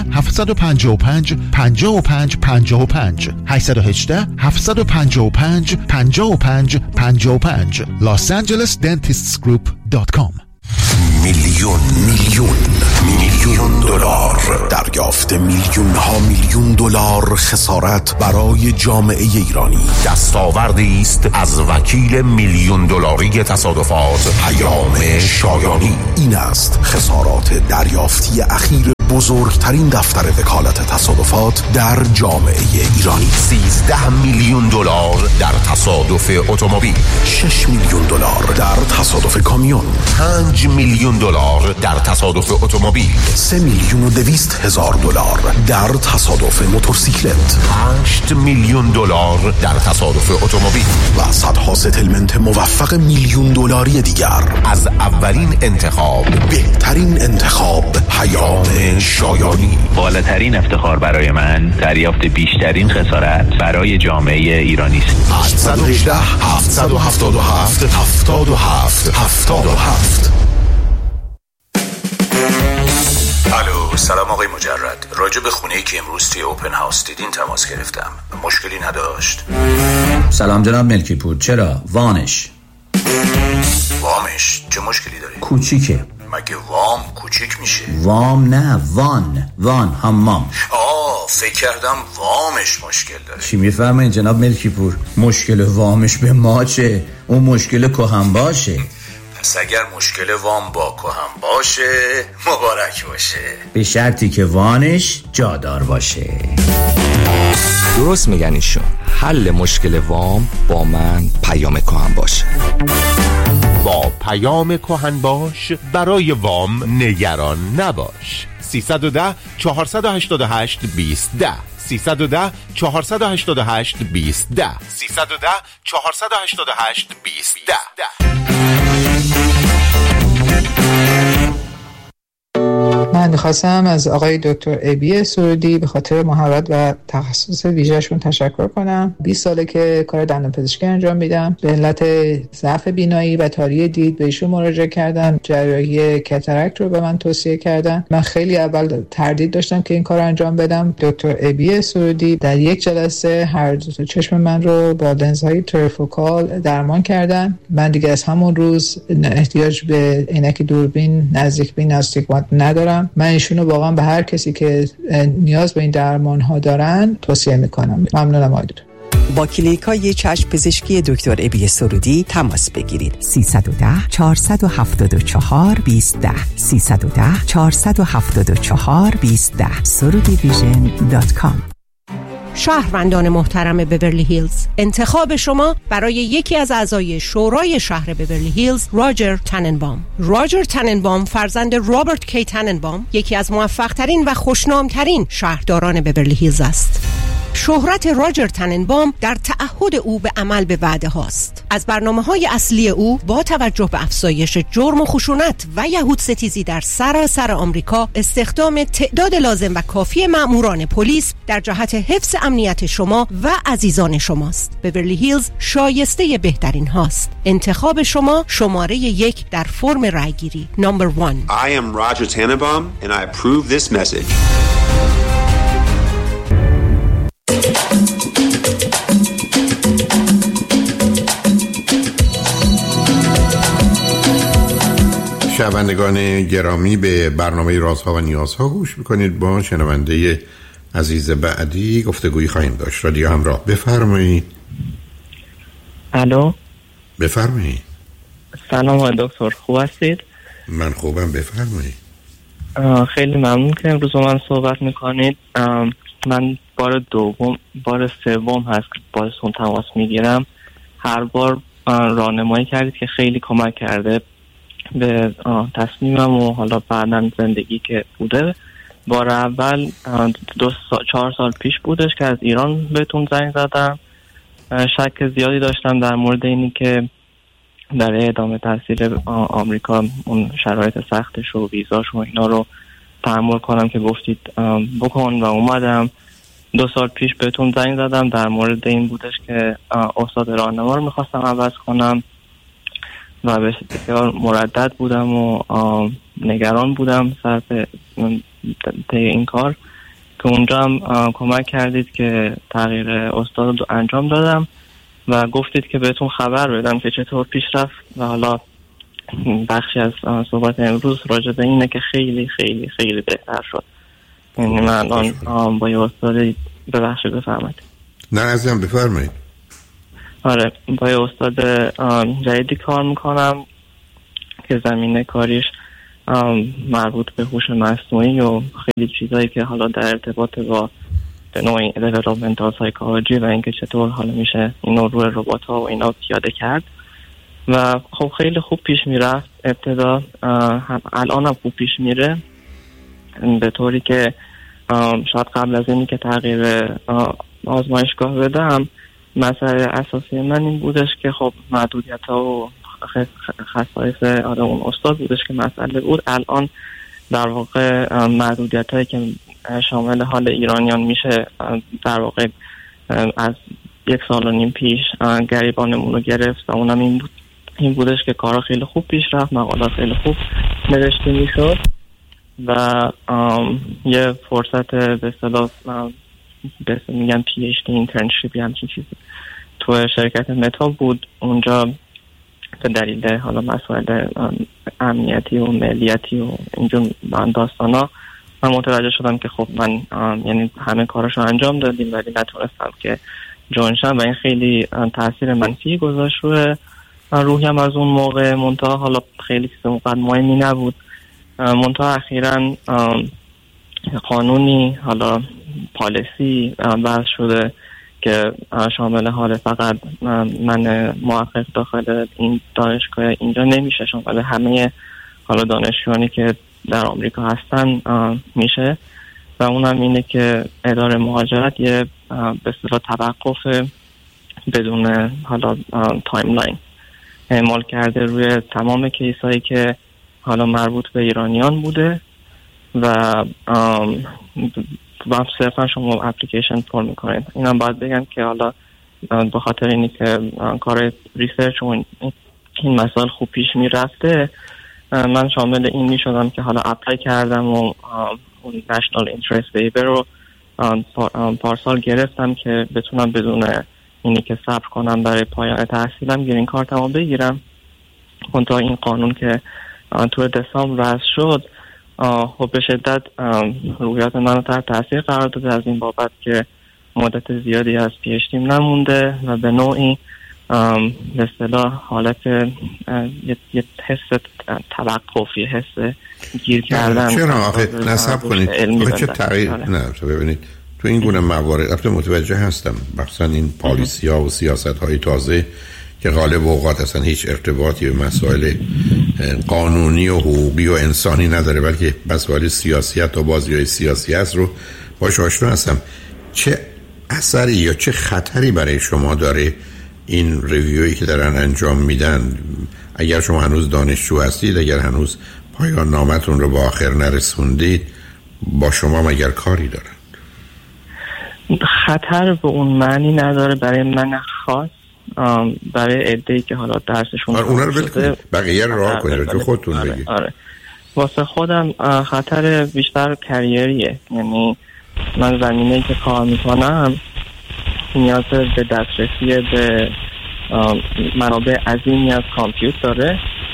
755 55 55 818 755 55 55 losangelesdentistgroup.com. میلیون دلار دریافت. دریافت میلیون ها میلیون دلار خسارت برای جامعه ایرانی. دستاوردی است از وکیل میلیون دلاری تصادفات پیام شایانی. این است خسارات دریافتی اخیر بزرگترین دفتر وکالت تصادفات در جامعه ایرانی. 13 میلیون دلار در تصادف اتومبیل، 6 میلیون دلار در تصادف کامیون، 5 میلیون دلار در تصادف اتومبیل، 3,200,000 دلار در تصادف موتورسیکلت، 8 میلیون دلار در تصادف اتومبیل و صدها ستلمنت موفق میلیون دلاری دیگر. از اولین انتخاب، بهترین انتخاب، پیام شایانی. بالاترین افتخار برای من دریافت بیشترین خسارت برای جامعه ایرانی است. 818 777 77 77. الو، سلام آقای مجرد. راجع به خونه‌ای که امروز توی اوپن هاوس دیدین تماس گرفتم. مشکلی نداشت؟ سلام جناب ملکی پور. چرا؟ وامش چه مشکلی داره؟ کوچیکه. مگه وام کوچیک میشه؟ وام نه، وان حمام. فکر کردم وامش مشکل داره. چی میفرمایید جناب ملکی پور؟ مشکل وامش به ما چه؟ اون مشکل کهن باشه. پس اگر مشکل وام با کهن باشه مبارک باشه، به شرطی که وانش جادار باشه. درست میگن ایشون. حل مشکل وام با من پیام کهن باشه. با پیام کهن باش برای وام نگران نباش. 310 488 2010 310 488 2010 310 488 2010. من خواستم از آقای دکتر ابی سرودی به خاطر مهارت و تخصص ویژه‌شون تشکر کنم. 20 ساله که کار دندانپزشکی انجام میدم. به علت ضعف بینایی و تاری دید به ایشون مراجعه کردم. جراحی کاتاراکت رو به من توصیه کردن. من خیلی اول تردید داشتم که این کار انجام بدم. دکتر ابی سرودی در یک جلسه هر دو چشم من رو با لنزهای تریفوکال درمان کردن. من دیگه از همون روز احتیاج به عینک دوربین، نزدیک بین، استیگمات ندارم. من ایشونو واقعا به هر کسی که نیاز به این درمان ها دارن توصیه میکنم. ممنونم آقای دکتر. با کلینیکای چشم پزشکی دکتر ابی سرودی تماس بگیرید. 310 474 2010 310 474 2010 surudivision.com. شهروندان محترم بورلی هیلز، انتخاب شما برای یکی از اعضای شورای شهر بورلی هیلز راجر تننبام. راجر تننبام فرزند رابرت کی تننبام یکی از موفق‌ترین و خوشنام‌ترین شهرداران بورلی هیلز است. شهرت راجر تننبام در تعهد او به عمل به وعده هاست. از برنامه‌های اصلی او با توجه به افزایش جرم و خشونت و یهود ستیزی در سراسر آمریکا، استخدام تعداد لازم و کافی مأموران پلیس در جهت حفظ امنیت شما و عزیزان شماست. بورلی هیلز شایسته بهترین هاست. انتخاب شما شماره 1 در فرم رایگیری. نمبر 1. I am Roger Tannenbaum and I approve this message. شنوندگان گرامی، به برنامه رازها و نیازها گوش میکنید. با شنونده عزیز بعدی گفتگویی خواهیم داشت. رادیو همراه، بفرمایید. الو، بفرمایید. سلام آقای دکتر، خوب هستید؟ من خوبم، بفرمایید. خیلی ممنون که امروز با من صحبت میکنید. من بار سوم هست که باهاتون تماس میگیرم. هر بار راهنمایی کردید که خیلی کمک کرده به تصمیمم و حالا بعداً زندگی که بوده. بار اول 4 سال پیش بودش که از ایران بهتون زنگ زدم. شک زیادی داشتم در مورد اینی که برای ادامه تحصیل آمریکا اون شرایط سختش و ویزاش و اینا رو تحمل کنم که گفتید بکن و اومدم. 2 سال پیش بهتون زنگ زدم در مورد این بودش که استاد راهنما رو میخواستم عوض کنم و بسیار مردد بودم و نگران بودم سر این کار که اونجا هم کمک کردید که تغییر استاد رو انجام دادم و گفتید که بهتون خبر بدم که چطور پیش رفت و حالا بخشی از صحبت امروز راجع به اینه که خیلی خیلی خیلی بهتر شد. یعنی من الان با یه استاد ببخشید بفرمایید. نه عزیزم بفرمایید. آره با یه استاد جدیدی کار میکنم که زمینه کاریش مربوط به هوش مصنوعی و خیلی چیزایی که حالا در ارتباط با به نوعی developmental psychology و اینکه چطور حالا میشه اینو روی ربات ها و اینا پیاده کرد و خب خیلی خوب پیش میرفت ابتدا، الان هم خوب پیش میره به طوری که شاید قبل از اینی که تغییر آزمایشگاه بدم مسئله اساسی من این بودش که خب محدودیت ها و خصایص اون استاد بودش که مسئله بود. الان در واقع محدودیت هایی که شامل حال ایرانیان میشه در واقع از 1.5 سال پیش گریبانمون رو گرفت و اونم این بودش که کارا خیلی خوب پیش رفت، مقالات خیلی خوب نوشته میشد و یه فرصت به اصطلاح میگن PhD internship یا همچین چیزی تو شرکت متا بود. اونجا به دلیل حالا مسائل امنیتی و ملیتی و اینجور داستانا من متوجه شدم که خب من یعنی همه کاراشو انجام دادیم ولی نتونستم که جوین شم و این خیلی تاثیر منفی گذاشت روی روحیم از اون موقع. منتها حالا خیلی چیز اونقدر مهمی نبود. منتها اخیراً قانونی حالا پالیسی بحث شده که شامل حال فقط من محقق داخل این دانشگاه اینجا نمیشه، شامل همه حالا دانشجویانی که در آمریکا هستن میشه و اونم اینه که اداره مهاجرت یه به اصطلاح توقف بدون حالا تایملاین اعمال کرده روی تمام کیسایی که حالا مربوط به ایرانیان بوده و صرفا شما اپلیکیشن پر میکنید. اینم باید بگم که حالا به خاطر اینی که کار ریسرچ و این مسائل خوب پیش میرفته من شامل این میشدم که حالا اپلای کردم و اون نشنال اینترست ویور رو پارسال گرفتم که بتونم بدون اینی که صبر کنم برای پایان تحصیلم گرین کارتمو بگیرم. منتها این قانون که تو دسامبر وضع شد خب به شدت روحیات منو تحت تاثیر قرار داده از این بابت که مدت زیادی از PhD نمونده و به نوعی به اصطلاح حالت یه حس توقفی، حس گیر کردن. چرا آخه نصب کنید آخه چه تغییر نه ببینید تو این گونه موارد البته متوجه هستم مثلا این پالیسی ها و سیاست های تازه که غالب اوقات اصلا هیچ ارتباطی به مسائل قانونی و حقوقی و انسانی نداره بلکه مسائل سیاسیت و بازی‌های سیاسی است رو باش آشنا هستم. چه اثری یا چه خطری برای شما داره این ریویویی که دارن انجام میدن؟ اگر شما هنوز دانشجو هستید، اگر هنوز پایان نامتون رو به آخر نرسوندید، با شما مگر کاری دارن؟ خطر به اون معنی نداره برای من خاص، برای عده‌ای که حالا درسشون اونا رو بکنید بقیه رو راه کنید تو خودتون بگید. آره واسه خودم خطر بیشتر کریریه، یعنی من زمینه‌ای که کار میکنم نیاز به دسترسی به منابع عظیمی از کامپیوتر داره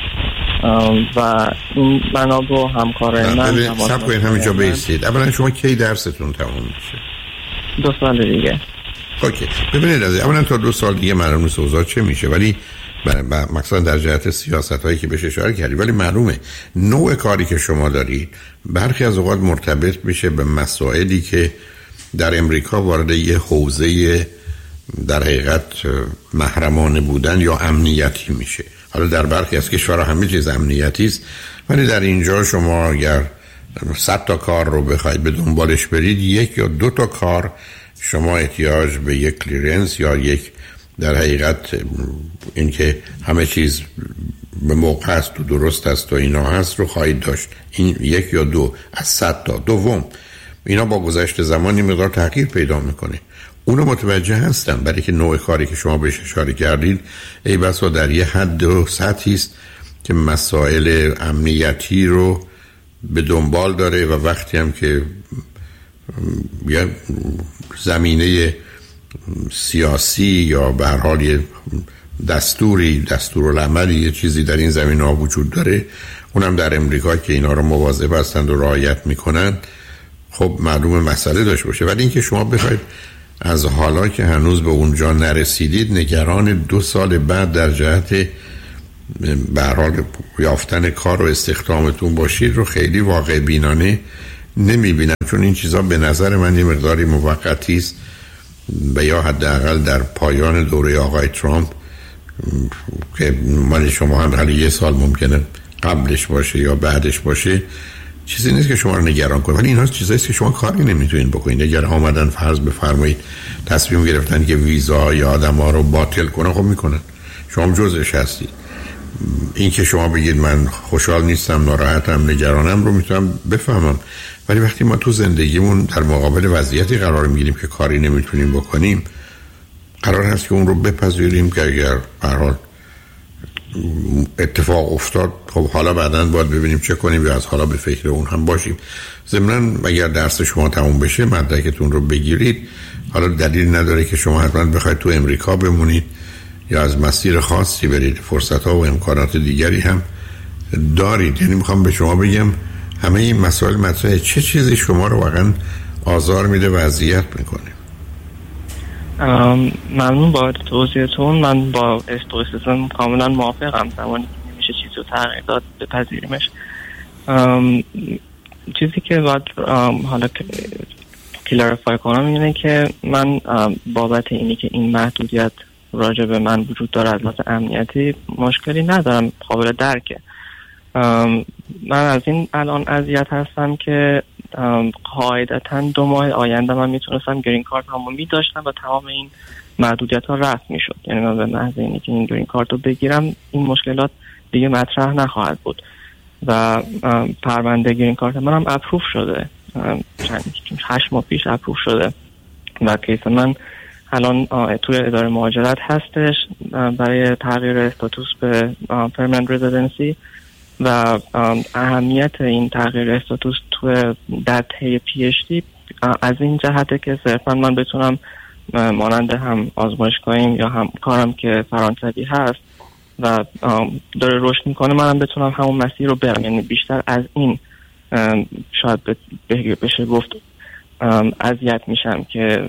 و این منابع و همکارای من سب کنید همینجا بیستید. اولا شما کی درستون تموم میشه؟ 2 سال دیگه. اوکی ببینید اولا تا 2 سال دیگه معلوم نیست اوضاع چه میشه، ولی مثلا در جهت سیاست هایی که بهش اشاره کردی، ولی معلومه نوع کاری که شما دارید برخی از اوقات مرتبط میشه به مسائلی که در امریکا وارد یه حوزه در حقیقت محرمانه بودن یا امنیتی میشه. حالا در برخی از کشورها همه چیز امنیتی است، ولی در اینجا شما اگر 100 تا کار رو بخواید به دنبالش برید، 1 یا 2 تا کار شما احتیاج به یک کلیرنس یا یک در حقیقت اینکه همه چیز به موقع است و درست است و اینا هست رو خواهید داشت. این 1 یا 2 از 100 تا. دوم اینا با گذشت زمانی مقدار تغییر پیدا میکنه. اونو متوجه هستم، برای که نوع کاری که شما بهش اشاره کردید ای بسا در یه حد و سطحی است که مسائل امنیتی رو به دنبال داره و وقتی هم که یه زمینه سیاسی یا به هر حال یه دستورالعملی یه چیزی در این زمینه‌ها وجود داره، اونم در امریکا که اینا رو مواظب هستند و رعایت میکنن، خب معلومه مسئله داشته باشه. ولی اینکه شما بخواید از حالا که هنوز به اونجا نرسیدید نگران 2 سال بعد در جهت به هر حال یافتن کار و استخدامتون باشید رو خیلی واقع بینانه نمیبینم، چون این چیزا به نظر من یه مقداری موقتی است و یا حداقل در پایان دوره آقای ترامپ که مال شما هم حالا 1 سال ممکنه قبلش باشه یا بعدش باشه، چیزی نیست که شما رو نگران کنه. ولی اینها چیزایی است که شما کاری نمیتونین بکنید. اگر آمدن فرض بفرمایید تصمیم گرفتن که ویزا یا آدم‌ها رو باطل کنن، خب میکنن، شما جزءش هستید. این که شما بگید من خوشحال نیستم، ناراحتم، نگرانم رو میتونم بفهمم، ولی وقتی ما تو زندگیمون در مقابل وضعیتی قرار میگیریم که کاری نمیتونیم بکنیم، قرار هست که اون رو بپذیریم که اگر به هر حال اتفاق افتاد خب حالا بعداً باید ببینیم چه کنیم یا از حالا به فکر اون هم باشیم. ضمناً اگر درس شما تموم بشه مدرکتون رو بگیرید، حالا دلیل نداره که شما حتما بخواید تو امریکا بمونید یا از مسیر خاصی برید، فرصت‌ها و امکانات دیگری هم دارید. یعنی میخوام به شما بگم همه این مسائل مطرحه. چه چیزی شما رو واقعا آزار میده و اذیت میکنه؟ ممنون با توضیحتون. من با استویسیسم کاملا موافقم. زمانی که نمیشه چیزی رو تغییر داد بپذیریمش. چیزی که باید حالا کلاریفای کنم اینه که من بابت اینی که این محدودیت راجع به من وجود داره از لحاظ امنیتی مشکلی ندارم، قابل درکه. من از این الان اذیت هستم که قاعدتاً 2 ماه آینده من میتونستم گرین کارت همو میداشتم و تمام این محدودیت ها رفع میشد. یعنی من به محض اینی که این گرین کارت رو بگیرم این مشکلات دیگه مطرح نخواهد بود و پرونده گرین کارت من هم اپروف شده، 8 ماه پیش اپروف شده و کیس من الان توی اداره مهاجرت هستش برای تغییر استاتوس به پرمننت رزیدنسی و اهمیت این تغییر استاتوس توی در طی PhD از این جهته که صرفا من بتونم مانند هم آزمایشگاهیم یا هم کارم که فرانسوی هست و داره رشد میکنه منم بتونم همون مسیر رو برم. یعنی بیشتر از این شاید بشه گفت اذیت میشم که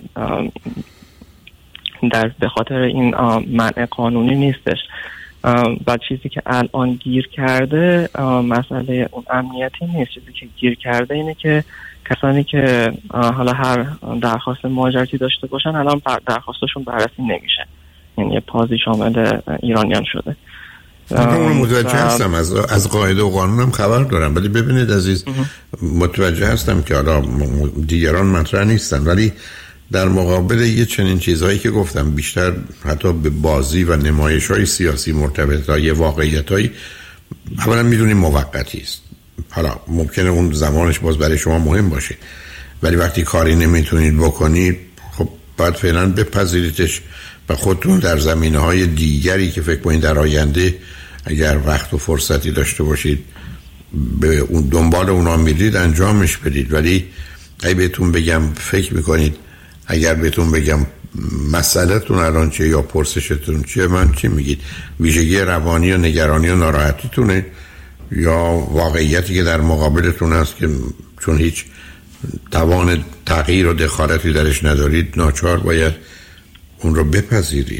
به خاطر این منع قانونی نیستش. و چیزی که الان گیر کرده مسئله اون امنیتی نیست. چیزی که گیر کرده اینه که کسانی که حالا هر درخواست مهاجرتی داشته باشن الان درخواستشون بررسی نمیشه. یعنی یه پازی شامل ایرانیان شده. من متوجه هستم، از قاعده و قانونم خبر دارم، ولی ببینید عزیز متوجه هستم که حالا دیگران مطرح نیستن، ولی در مقابل یه چنین چیزهایی که گفتم بیشتر حتی به بازی و نمایش‌های سیاسی مرتبط با یه واقعیتایی، اولا میدونیم موقتی است. حالا ممکنه اون زمانش باز برای شما مهم باشه، ولی وقتی کاری نمیتونید بکنید خب باید فعلا بپذیریدش و خودتون در زمینه‌های دیگری که فکر کنید در آینده اگر وقت و فرصتی داشته باشید به اون دنبال اونا میرید انجامش بدید. ولی اگه بهتون بگم فکر میکنید، اگر بهتون بگم مسئله‌تون الان چیه یا پرسشتون چیه، من چی میگید؟ ویژگی روانی و نگرانی و ناراحتیتونه یا واقعیتی که در مقابلتون هست که چون هیچ توان تغییر و دخالتی درش ندارید ناچار باید اون رو بپذیرید؟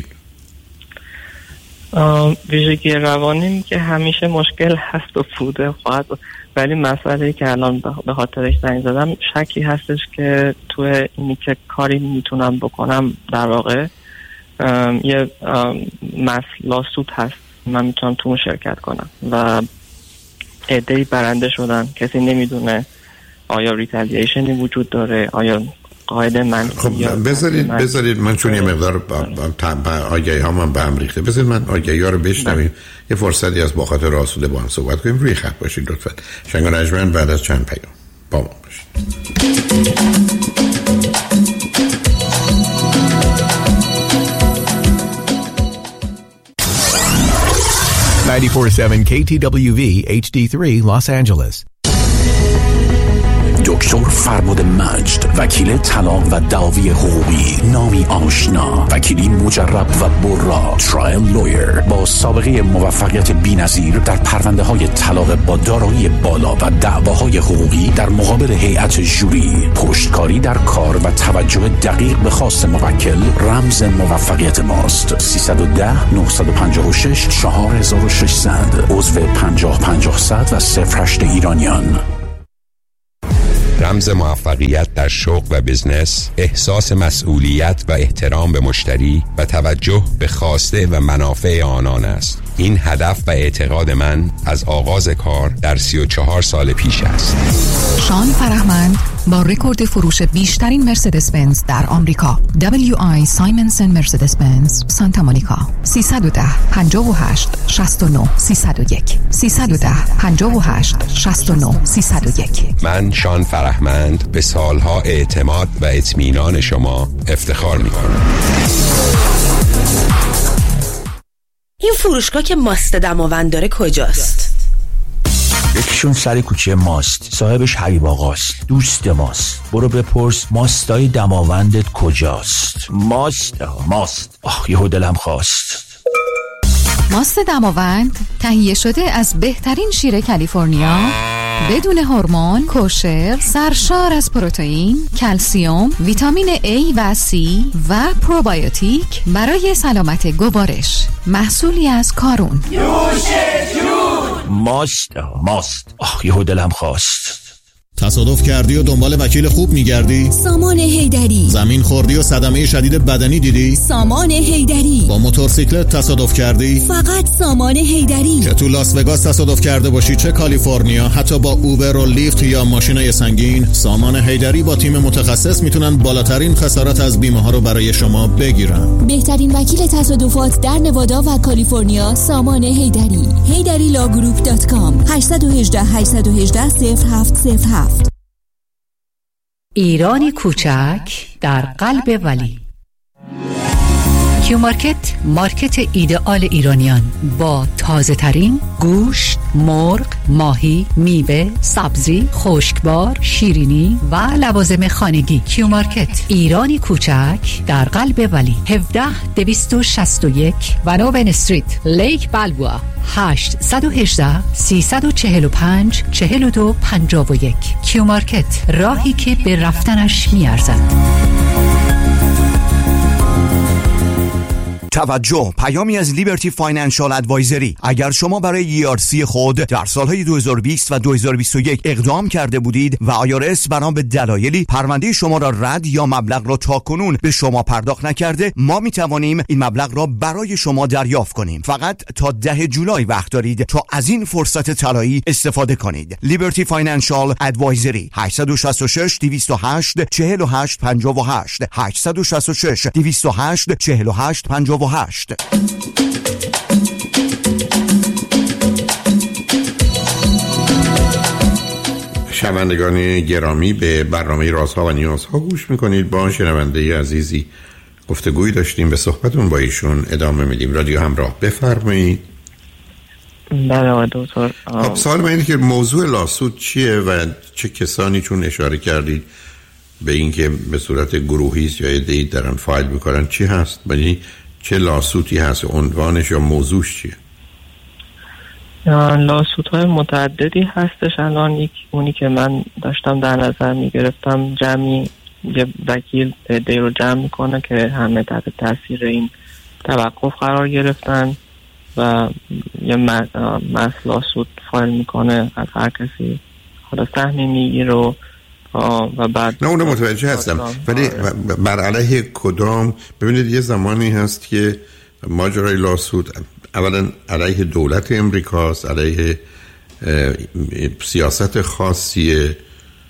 ویژگی روانیم که همیشه مشکل هست و بوده خواهد، ولی مسئله‌ای که الان به خاطرش زنگ زدم شکی هستش که تو اینی که کاری میتونم بکنم در واقع یه لاسوت هست، من میتونم تو اون شرکت کنم و عده‌ای برنده شدن، کسی نمیدونه آیا ریتالییشنی وجود داره، آیا قاعده من خب بذارید من چون یه مقدار آگهی ها من به هم ریخته، بذارید من آگهی ها رو بشنویم، یه فرصتی از با خاطر آسوده با هم صحبت کنیم. روی خط باشید لطفا. شنگ رجمن بعد از چند پیام با ما باشید. 94.7 KTWV HD3 Los Angeles. دکتر فربد مجد، وکیل طلاق و دعاوی حقوقی، نامی آشنا، وکیلی مجرب و برا، ترایل لویر با سابقه موفقیت بی‌نظیر در پرونده‌های طلاق با دارایی بالا و دعواهای حقوقی در مقابل هیئت ژوری، پشتکاری در کار و توجه دقیق به خواست موکل رمز موفقیت ماست. 310 956 4600 عضو 50-50 و 08 ایرانیان. رمز موفقیت در شغل و بزنس احساس مسئولیت و احترام به مشتری و توجه به خواسته و منافع آنان است. این هدف و اعتقاد من از آغاز کار در 34 سال پیش است. شان فرهمند با رکورد فروش بیشترین مرسدس بنز در آمریکا، WI سایمنسن مرسدس بنز سانتا مونیکا، 310 58 69 301 310 58 69 301. من شان فرهمند به سالها اعتماد و اطمینان شما افتخار می‌کنم. این فروشگاه که ماست دماوند داره کجاست؟ یکیشون سر کوچه ماست، صاحبش حبیب آقاست، دوست ماست. برو بپرس ماستای دماوندت کجاست. ماست یهو دلم خواست. ماست دماوند تهیه شده از بهترین شیر کالیفرنیا، بدون هورمون، کوشر، سرشار از پروتئین، کلسیم، ویتامین A و C و پروبیوتیک برای سلامت گوارش. محصولی از کارون. ماست یهو دلم خواست. تصادف کردی و دنبال وکیل خوب میگردی؟ سامان حیدری. زمین خوردی و صدمه شدید بدنی دیدی؟ سامان حیدری. با موتورسیکلت تصادف کردی؟ فقط سامان حیدری. چه تو لاس وگاس تصادف کرده باشی چه کالیفرنیا، حتی با اوبر و لیفت یا ماشینای سنگین، سامان حیدری با تیم متخصص میتونن بالاترین خسارت از بیمه ها رو برای شما بگیرن. بهترین وکیل تصادفات در نوادا و کالیفرنیا سامان حیدری. HeyDariLawGroup.com 818 818 0707. ایرانی کوچک در قلب ولی. کیو مارکت، مارکت ایدئال ایرانیان با تازه ترین گوشت، مرغ، ماهی، میوه، سبزی، خشکبار، شیرینی و لوازم خانگی. کیو مارکت، ایرانی کوچک در قلب ولی. 17261 ونوون استریت، لیک بالبوا، 818 345 4251. کیو مارکت، راهی که به رفتنش میارزد. توجه، پیامی از لیبرتی فاینانشال ادوایزری. اگر شما برای ERC خود در سالهای 2020 و 2021 اقدام کرده بودید و IRS بنا به دلایلی پرونده شما را رد یا مبلغ را تاکنون به شما پرداخت نکرده، ما می توانیم این مبلغ را برای شما دریافت کنیم. فقط تا 10 جولای وقت دارید تا از این فرصت طلایی استفاده کنید. لیبرتی فاینانشال ادوایزری. 866 208 48 58 866 208 48 58. شنوندگان گرامی، به برنامه رازها و نیازها گوش میکنید. با شنونده عزیزی گفتگوی داشتیم، به صحبتون با ایشون ادامه میدیم. رادیو همراه، بفرمایید. بله دکتر. خب سوال من اینه که موضوع لاسود چیه و چه کسانی چون اشاره کردید به اینکه به صورت گروهی است یا عده‌ای دارن فایل میکنن، چی هست؟ یعنی چه لاسوتی هست؟ عنوانش یا موضوعش چیه؟ لاسوت های متعددی هستش. الان اونی که من داشتم در نظر میگرفتم، جمعی یه وکیل عده‌ای رو جمع میکنه که همه تحت تاثیر این توقف قرار گرفتن و یه لاسوت فایل میکنه از هر کسی، حالا سهمی میگیره و بعد نه اونو متوجه هستم، ولی بر علیه کدام؟ ببینید یه زمانی هست که ماجرای لاسود اولا علیه دولت امریکاست، علیه سیاست خاصیه،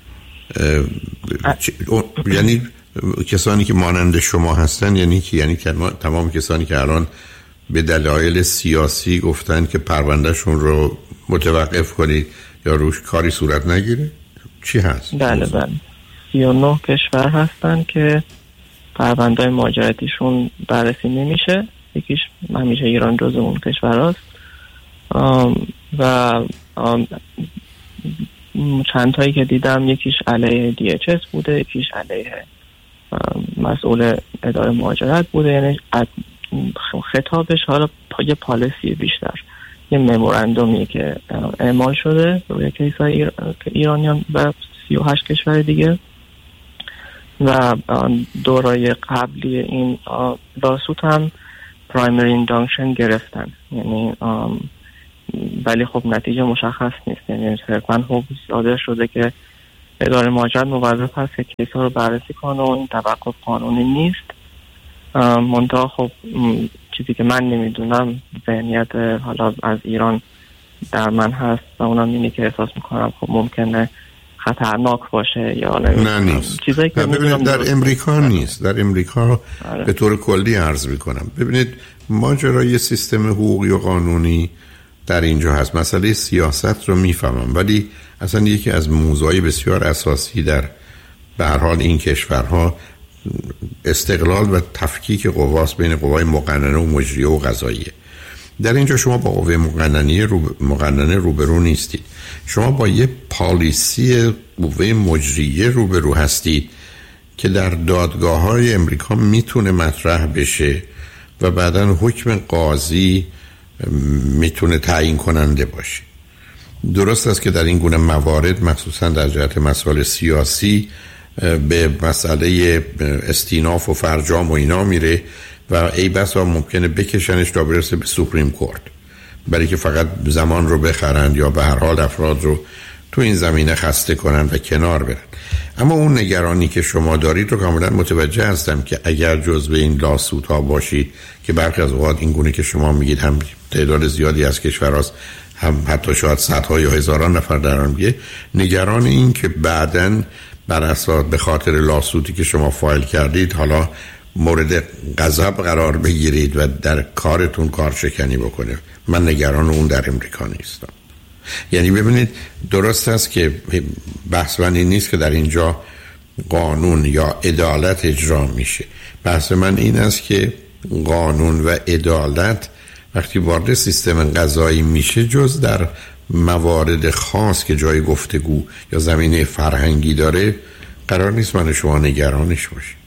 یعنی کسانی که مانند شما هستن، یعنی تمام کسانی که الان به دلایل سیاسی گفتن که پروندهشون رو متوقف کنید یا روش کاری صورت نگیره، چی هست؟ بله 39 کشور هستن که پرونده مهاجرتیشون بررسی نمیشه. یکیش همیشه ایران جزو اون کشور هست و چند تایی که دیدم یکیش علیه DHS بوده، یکیش علیه مسئول اداره مهاجرت بوده. یعنی خطابش حالا یه پالیسی بیشتر، یه ممورندومی که اعمال شده روی کیسای ایرانیان و 38 کشور دیگه و دورای قبلی این لاسوت هم پرایمری ایندانکشن گرفتن. یعنی ولی خب نتیجه مشخص نیست. یعنی صرفاً حکم صادر شده که اداره مهاجرت موظف هست که کیسا رو بررسی کنه و این توقف قانونی نیست. منتها خب چیزی که من نمیدونم ذهنیت حالا از ایران در من هست و اونم اینی که احساس میکنم خب ممکنه خطرناک باشه یا نه نیست. چیزایی که ببینید در امریکا نیست. در امریکا به طور کلی عرض میکنم، ببینید ماجرای سیستم حقوقی و قانونی در اینجا هست. مسئله سیاست رو میفهمم، ولی اصلا یکی از موضوعی بسیار اساسی در به هر حال این کشورها استقلال و تفکیک قواست بین قوای مقننه و مجریه و قضاییه. در اینجا شما با قوه مقننه روبرو نیستید، شما با یه پالیسی قوه مجریه روبرو هستید که در دادگاه‌های امریکا میتونه مطرح بشه و بعداً حکم قاضی میتونه تعیین کننده باشه. درست است که در این گونه موارد مخصوصاً در جهت مسائل سیاسی به مسئله استیناف و فرجام و اینا میره و ای بسا ممکنه بکشنش تا برسه به سوپریم کورت، برای که فقط زمان رو بخرند یا به هر حال افراد رو تو این زمینه خسته کنن و کنار برن. اما اون نگرانی که شما دارید رو کاملا متوجه هستم که اگر جزو این لاسوت ها باشید که برخی از اوقات این گونه که شما میگید هم تعداد زیادی از کشورهاست، هم حتی شاید صدها یا هزاران نفر در آن بیه، نگران این که بعداً بر اساس به خاطر لاسوتی که شما فایل کردید حالا مورد غضب قرار بگیرید و در کارتون کارشکنی بکنه. من نگران اون در امریکا نیستم. یعنی ببینید درست است که بحث من این نیست که در اینجا قانون یا عدالت اجرا میشه. بحث من این است که قانون و عدالت وقتی وارد سیستم قضایی میشه جز در موارد خاص که جای گفتگو یا زمینه فرهنگی داره قرار نیست من شما نگرانش باشید.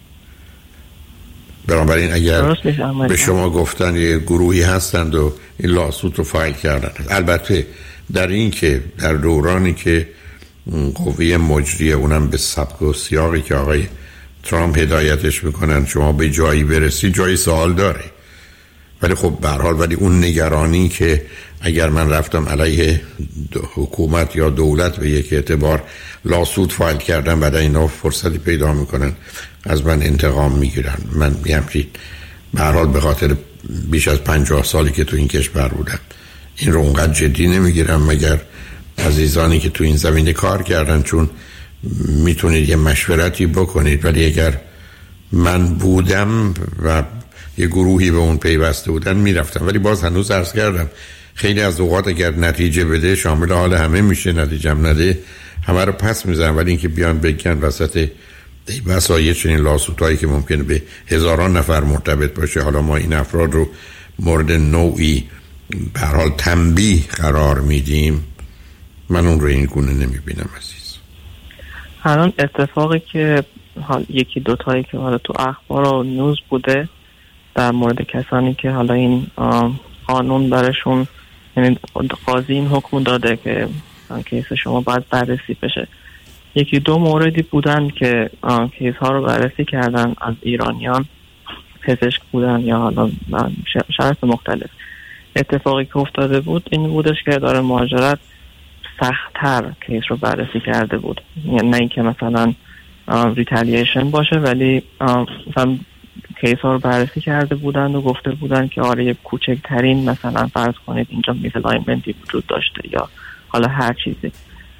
بنابراین اگر به شما گفتن یه گروهی هستند و این لاسوت رو فایل کردن، البته در این که در دورانی که قوه مجریه اونم به سبک و سیاقی که آقای ترامپ هدایتش میکنن شما به جایی برسی جایی سوال داره، ولی خب به هر حال ولی اون نگرانی که اگر من رفتم علیه حکومت یا دولت به یک اعتبار لاسوت فایل کردم بعد اینا فرصتی پیدا میکنن از من انتقام میگیرن، من همچین به هر حال به خاطر بیش از 50 سالی که تو این کشور بودم این رو اونقدر جدی نمیگیرم مگر عزیزانی که تو این زمینه کار کردن، چون میتونید یه مشورتی بکنید. ولی اگر من بودم و یه گروهی به اون پیوسته بودن میرفتم. ولی باز هنوز عرض کردم خیلی از اوقات اگر نتیجه بده شامل حال همه میشه، نتیجه هم نده همه رو پس میزنن. ولی اینکه بیان بگن وسط وسایل چنین لاسوتایی که ممکنه به هزاران نفر مرتبط باشه حالا ما این افراد رو مورد نوعی به هر حال تنبیه قرار میدیم، من اون رو این گونه نمیبینم عزیز. الان اتفاقی که یکی دوتایی که حالا تو اخبار و نیوز بوده در مورد کسانی که حالا این قانون برشون، یعنی قاضی این حکم داده که کیس شما باید بررسی بشه، یکی دو موردی بودن که کیس ها رو بررسی کردن از ایرانیان، پزشک بودن یا حالا شرط مختلف. اتفاقی که افتاده بود این بودش که اداره مهاجرت سخت‌تر کیس رو بررسی کرده بود. یعنی نه اینکه مثلا ریتالییشن باشه ولی مثلا کیس ها رو بررسی کرده بودن و گفته بودن که آره یه کوچکترین مثلا فرض کنید اینجا میسلایمنتی وجود داشته یا حالا هر چیزی.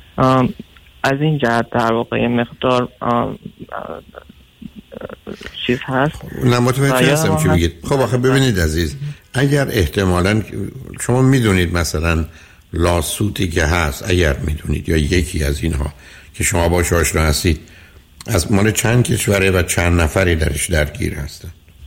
از این جهت در واقع مقدار چیز هست. نه متوجه هستم چی میگید. خب آخه ببینید عزیز، اگر احتمالاً شما میدونید مثلا لاسوتی که هست، اگر میدونید یا یکی از اینها که شما باش آشنا هستید از مال چند کشوره و چند نفری درش درگیر هستن؟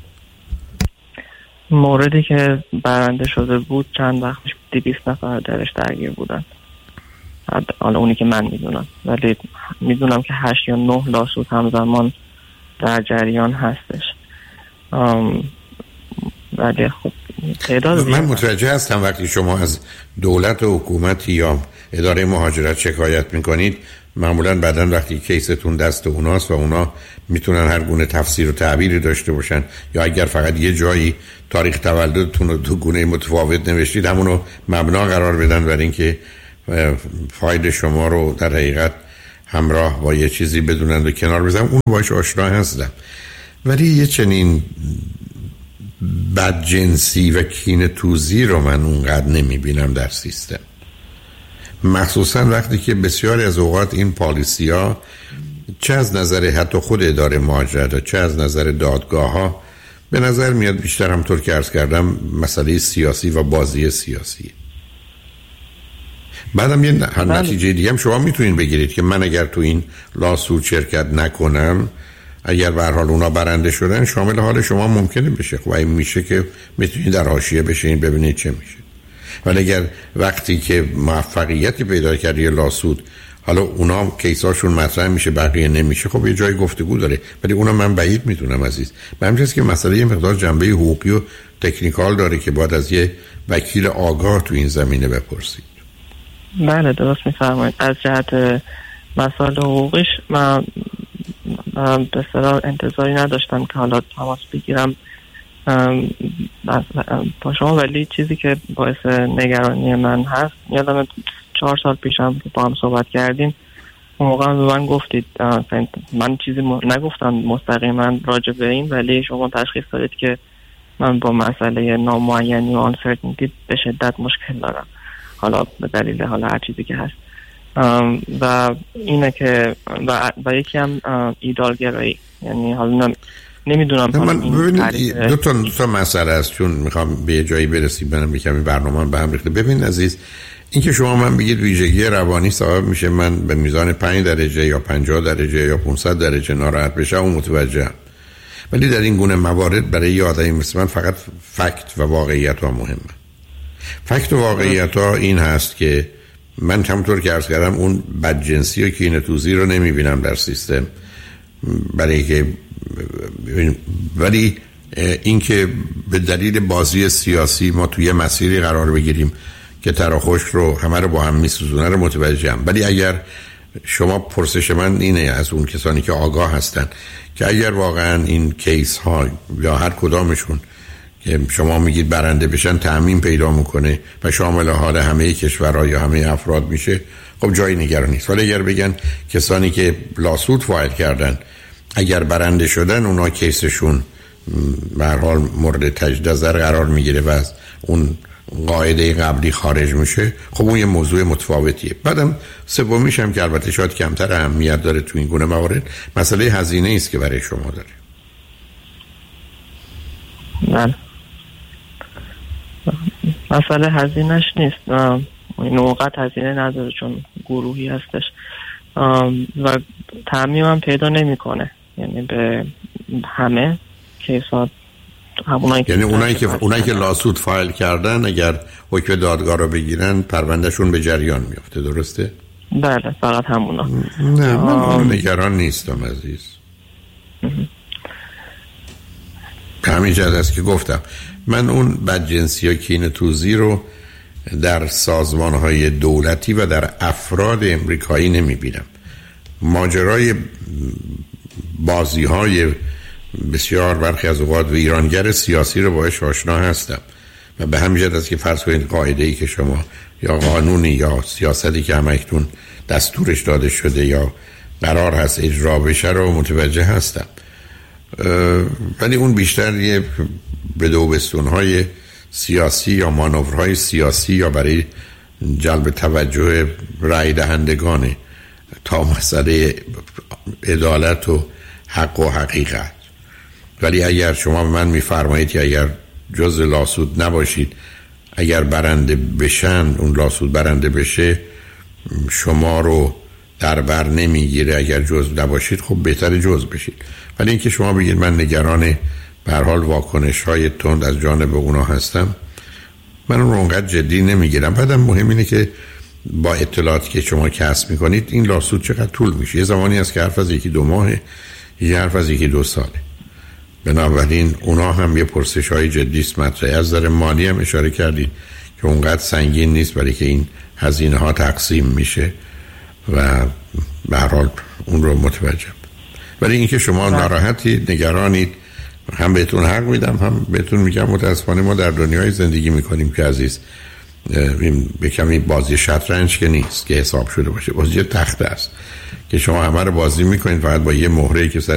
موردی که برنده شده بود چند وقتش 200 نفر درش درگیر بودن. حالا اونی که من میدونم، ولی میدونم که 8 یا 9 لاسود همزمان در جریان هستش. ولی خب تعداد من متوجه هستم وقتی شما از دولت و حکومت یا اداره مهاجرت شکایت میکنید، معمولا بعداً وقتی کیستون دست اوناست و اونا میتونن هر گونه تفسیر و تعبیری داشته باشن، یا اگر فقط یه جایی تاریخ تولدتون رو دو گونه متفاوت نوشتید همونو مبنا قرار بدن برای اینکه فایل شما رو در حقیقت همراه با یه چیزی بدونن و کنار بزنن. اون باش آشنا هستم، ولی یه چنین بدجنسی و کینه توزی رو من اونقدر نمیبینم در سیستم، مخصوصا وقتی که بسیاری از اوقات این پالیسی ها چه از نظر حتی خود اداره مهاجرت و چه از نظر دادگاه ها به نظر میاد بیشتر همطور که عرض کردم مسئله سیاسی و بازی سیاسی. بعدم یه نتیجه دیگه هم شما میتونین بگیرید که من اگر تو این لاسود شرکت نکنم، اگر به هر حال اونا برنده شدن شامل حال شما ممکنه بشه. خب این میشه که میتونید در حاشیه بشین ببینید چه میشه. ولی اگر وقتی که موفقیتی پیدا کرد یه لاسود، حالا اونا کیساشون مطرح میشه بقیه نمیشه، خب یه جای گفتگو داره، ولی اونا من بعید میدونم عزیز. به همین جاست که مسئله یه مقدار جنبه حقوقی و تکنیکال داره که باید از یه وکیل آگاه تو این زمینه بپرسید. بله درست میفرمایید. از جهت مسائل حقوقیش من به اصطلاح انتظاری نداشتم که حالا تماس بگیرم با شما، ولی چیزی که باعث نگرانی من هست، یادم 4 سال پیشم با هم صحبت کردیم، اون موقع به من گفتید، من چیزی نگفتم مستقیما راجع به این، ولی شما تشخیص دادید که من با مسئله نامعینی و uncertainty به شدت مشکل دارم، حالا به دلیل حالا هر چیزی که هست، و اینه که و یکی هم ایدالگرایی، یعنی حالا نمیدونم. من ببینید دو تا مسئله است، چون میخوام به جایی برسیم برم کمی برنامه به هم ریخته. ببین عزیز، این که شما من بگید ویژگی روانی سبب میشه من به میزان 5 درجه یا 50 درجه یا 500 درجه ناراحت بشم، اون متوجهم، ولی در این گونه موارد برای یه آدمی مثل من فقط فکت و واقعیت ها مهمه. فکت و واقعیت ها این هست که من همونطور که عرض کردم اون بدجنسی و کینه‌توزی رو نمیبینم در سیستم، برای که ولی اینکه به دلیل بازی سیاسی ما توی مسیری قرار بگیریم که تراخوش رو همه رو با هم میسوزونه رو متوجهم. ولی اگر شما پرسش من اینه از اون کسانی که آگاه هستن که اگر واقعا این کیس ها یا هر کدامشون که شما میگید برنده بشن تعمیم پیدا میکنه و شامل حال همه کشورها یا همه افراد میشه، خب جایی نگران نیست. ولی اگر بگن کسانی که لاسود فایل کردن اگر برنده شدن اونا کیسشون به هر حال مورد تجدید نظر قرار میگیره و از اون قاعده قبلی خارج میشه، خب اون یه موضوع متفاوتیه. بعدم سومیش هم که البته شاید کمتر اهمیت داره تو این گونه موارد، مسئله هزینه است که برای شما داره. بله مسئله هزینهش نیست، این اوقات هزینه نداره چون گروهی هستش و تعمیم هم پیدا نمیکنه، یعنی به همه کیسات یعنی اونایی که لاسود فایل کردن اگر حکم دادگاه رو بگیرن پروندهشون به جریان میفته، درسته؟ بله فقط همونا. نه من نگران نیستم عزیز. همین جد است که گفتم من اون بدجنسی و کینه‌توزی رو در سازمان‌های دولتی و در افراد امریکایی نمی‌بینم. ماجرای بازی‌های بسیار برخی از اوقات ویرانگر سیاسی رو باهاش آشنا هستم و به همین جهت است که فرض کنید قاعده‌ای که شما یا قانونی یا سیاستی که همکنون دستورش داده شده یا قرار هست اجرا بشه رو متوجه هستم، ولی اون بیشتر یه بدوبستون‌های سیاسی یا مانورهای سیاسی یا برای جلب توجه رای دهندگانه تا مسئله عدالت و حق و حقیقت. ولی اگر شما به من میفرمایید که اگر جز لاسود نباشید، اگر برنده بشن اون لاسود برنده بشه شما رو در بر نمیگیره، اگر جز نباشید خب بهتر جز بشید. ولی اینکه شما بگید من نگران به هر حال واکنش های تند از جانب اونا هستم، من اون رو اونقدر جدی نمیگیرم. بعدم مهم اینه که با اطلاعاتی که شما کسب میکنید این لاسود چقدر طول میشه؟ یه زمانی هست که حرف از 1-2 ماهه، یه حرف از 1-2 ساله. بنابراین اونا هم یه پرسش های جدی است مطرحه. از نظر مالی هم اشاره کردید که اونقدر سنگین نیست برای که این هزینه ها تقسیم میشه و به هر حال اون رو متوجه. ولی اینکه شما ناراحتید، نگرانید، هم بهتون حق میدم، هم بهتون میگم متاسفانه ما در دنیای زندگی میکنیم که عزیز این به کمی بازی شطرنج که نیست که حساب شده باشه، بازی تخته است که شما همه رو بازی میکنید فقط با یه مهره‌ای که سر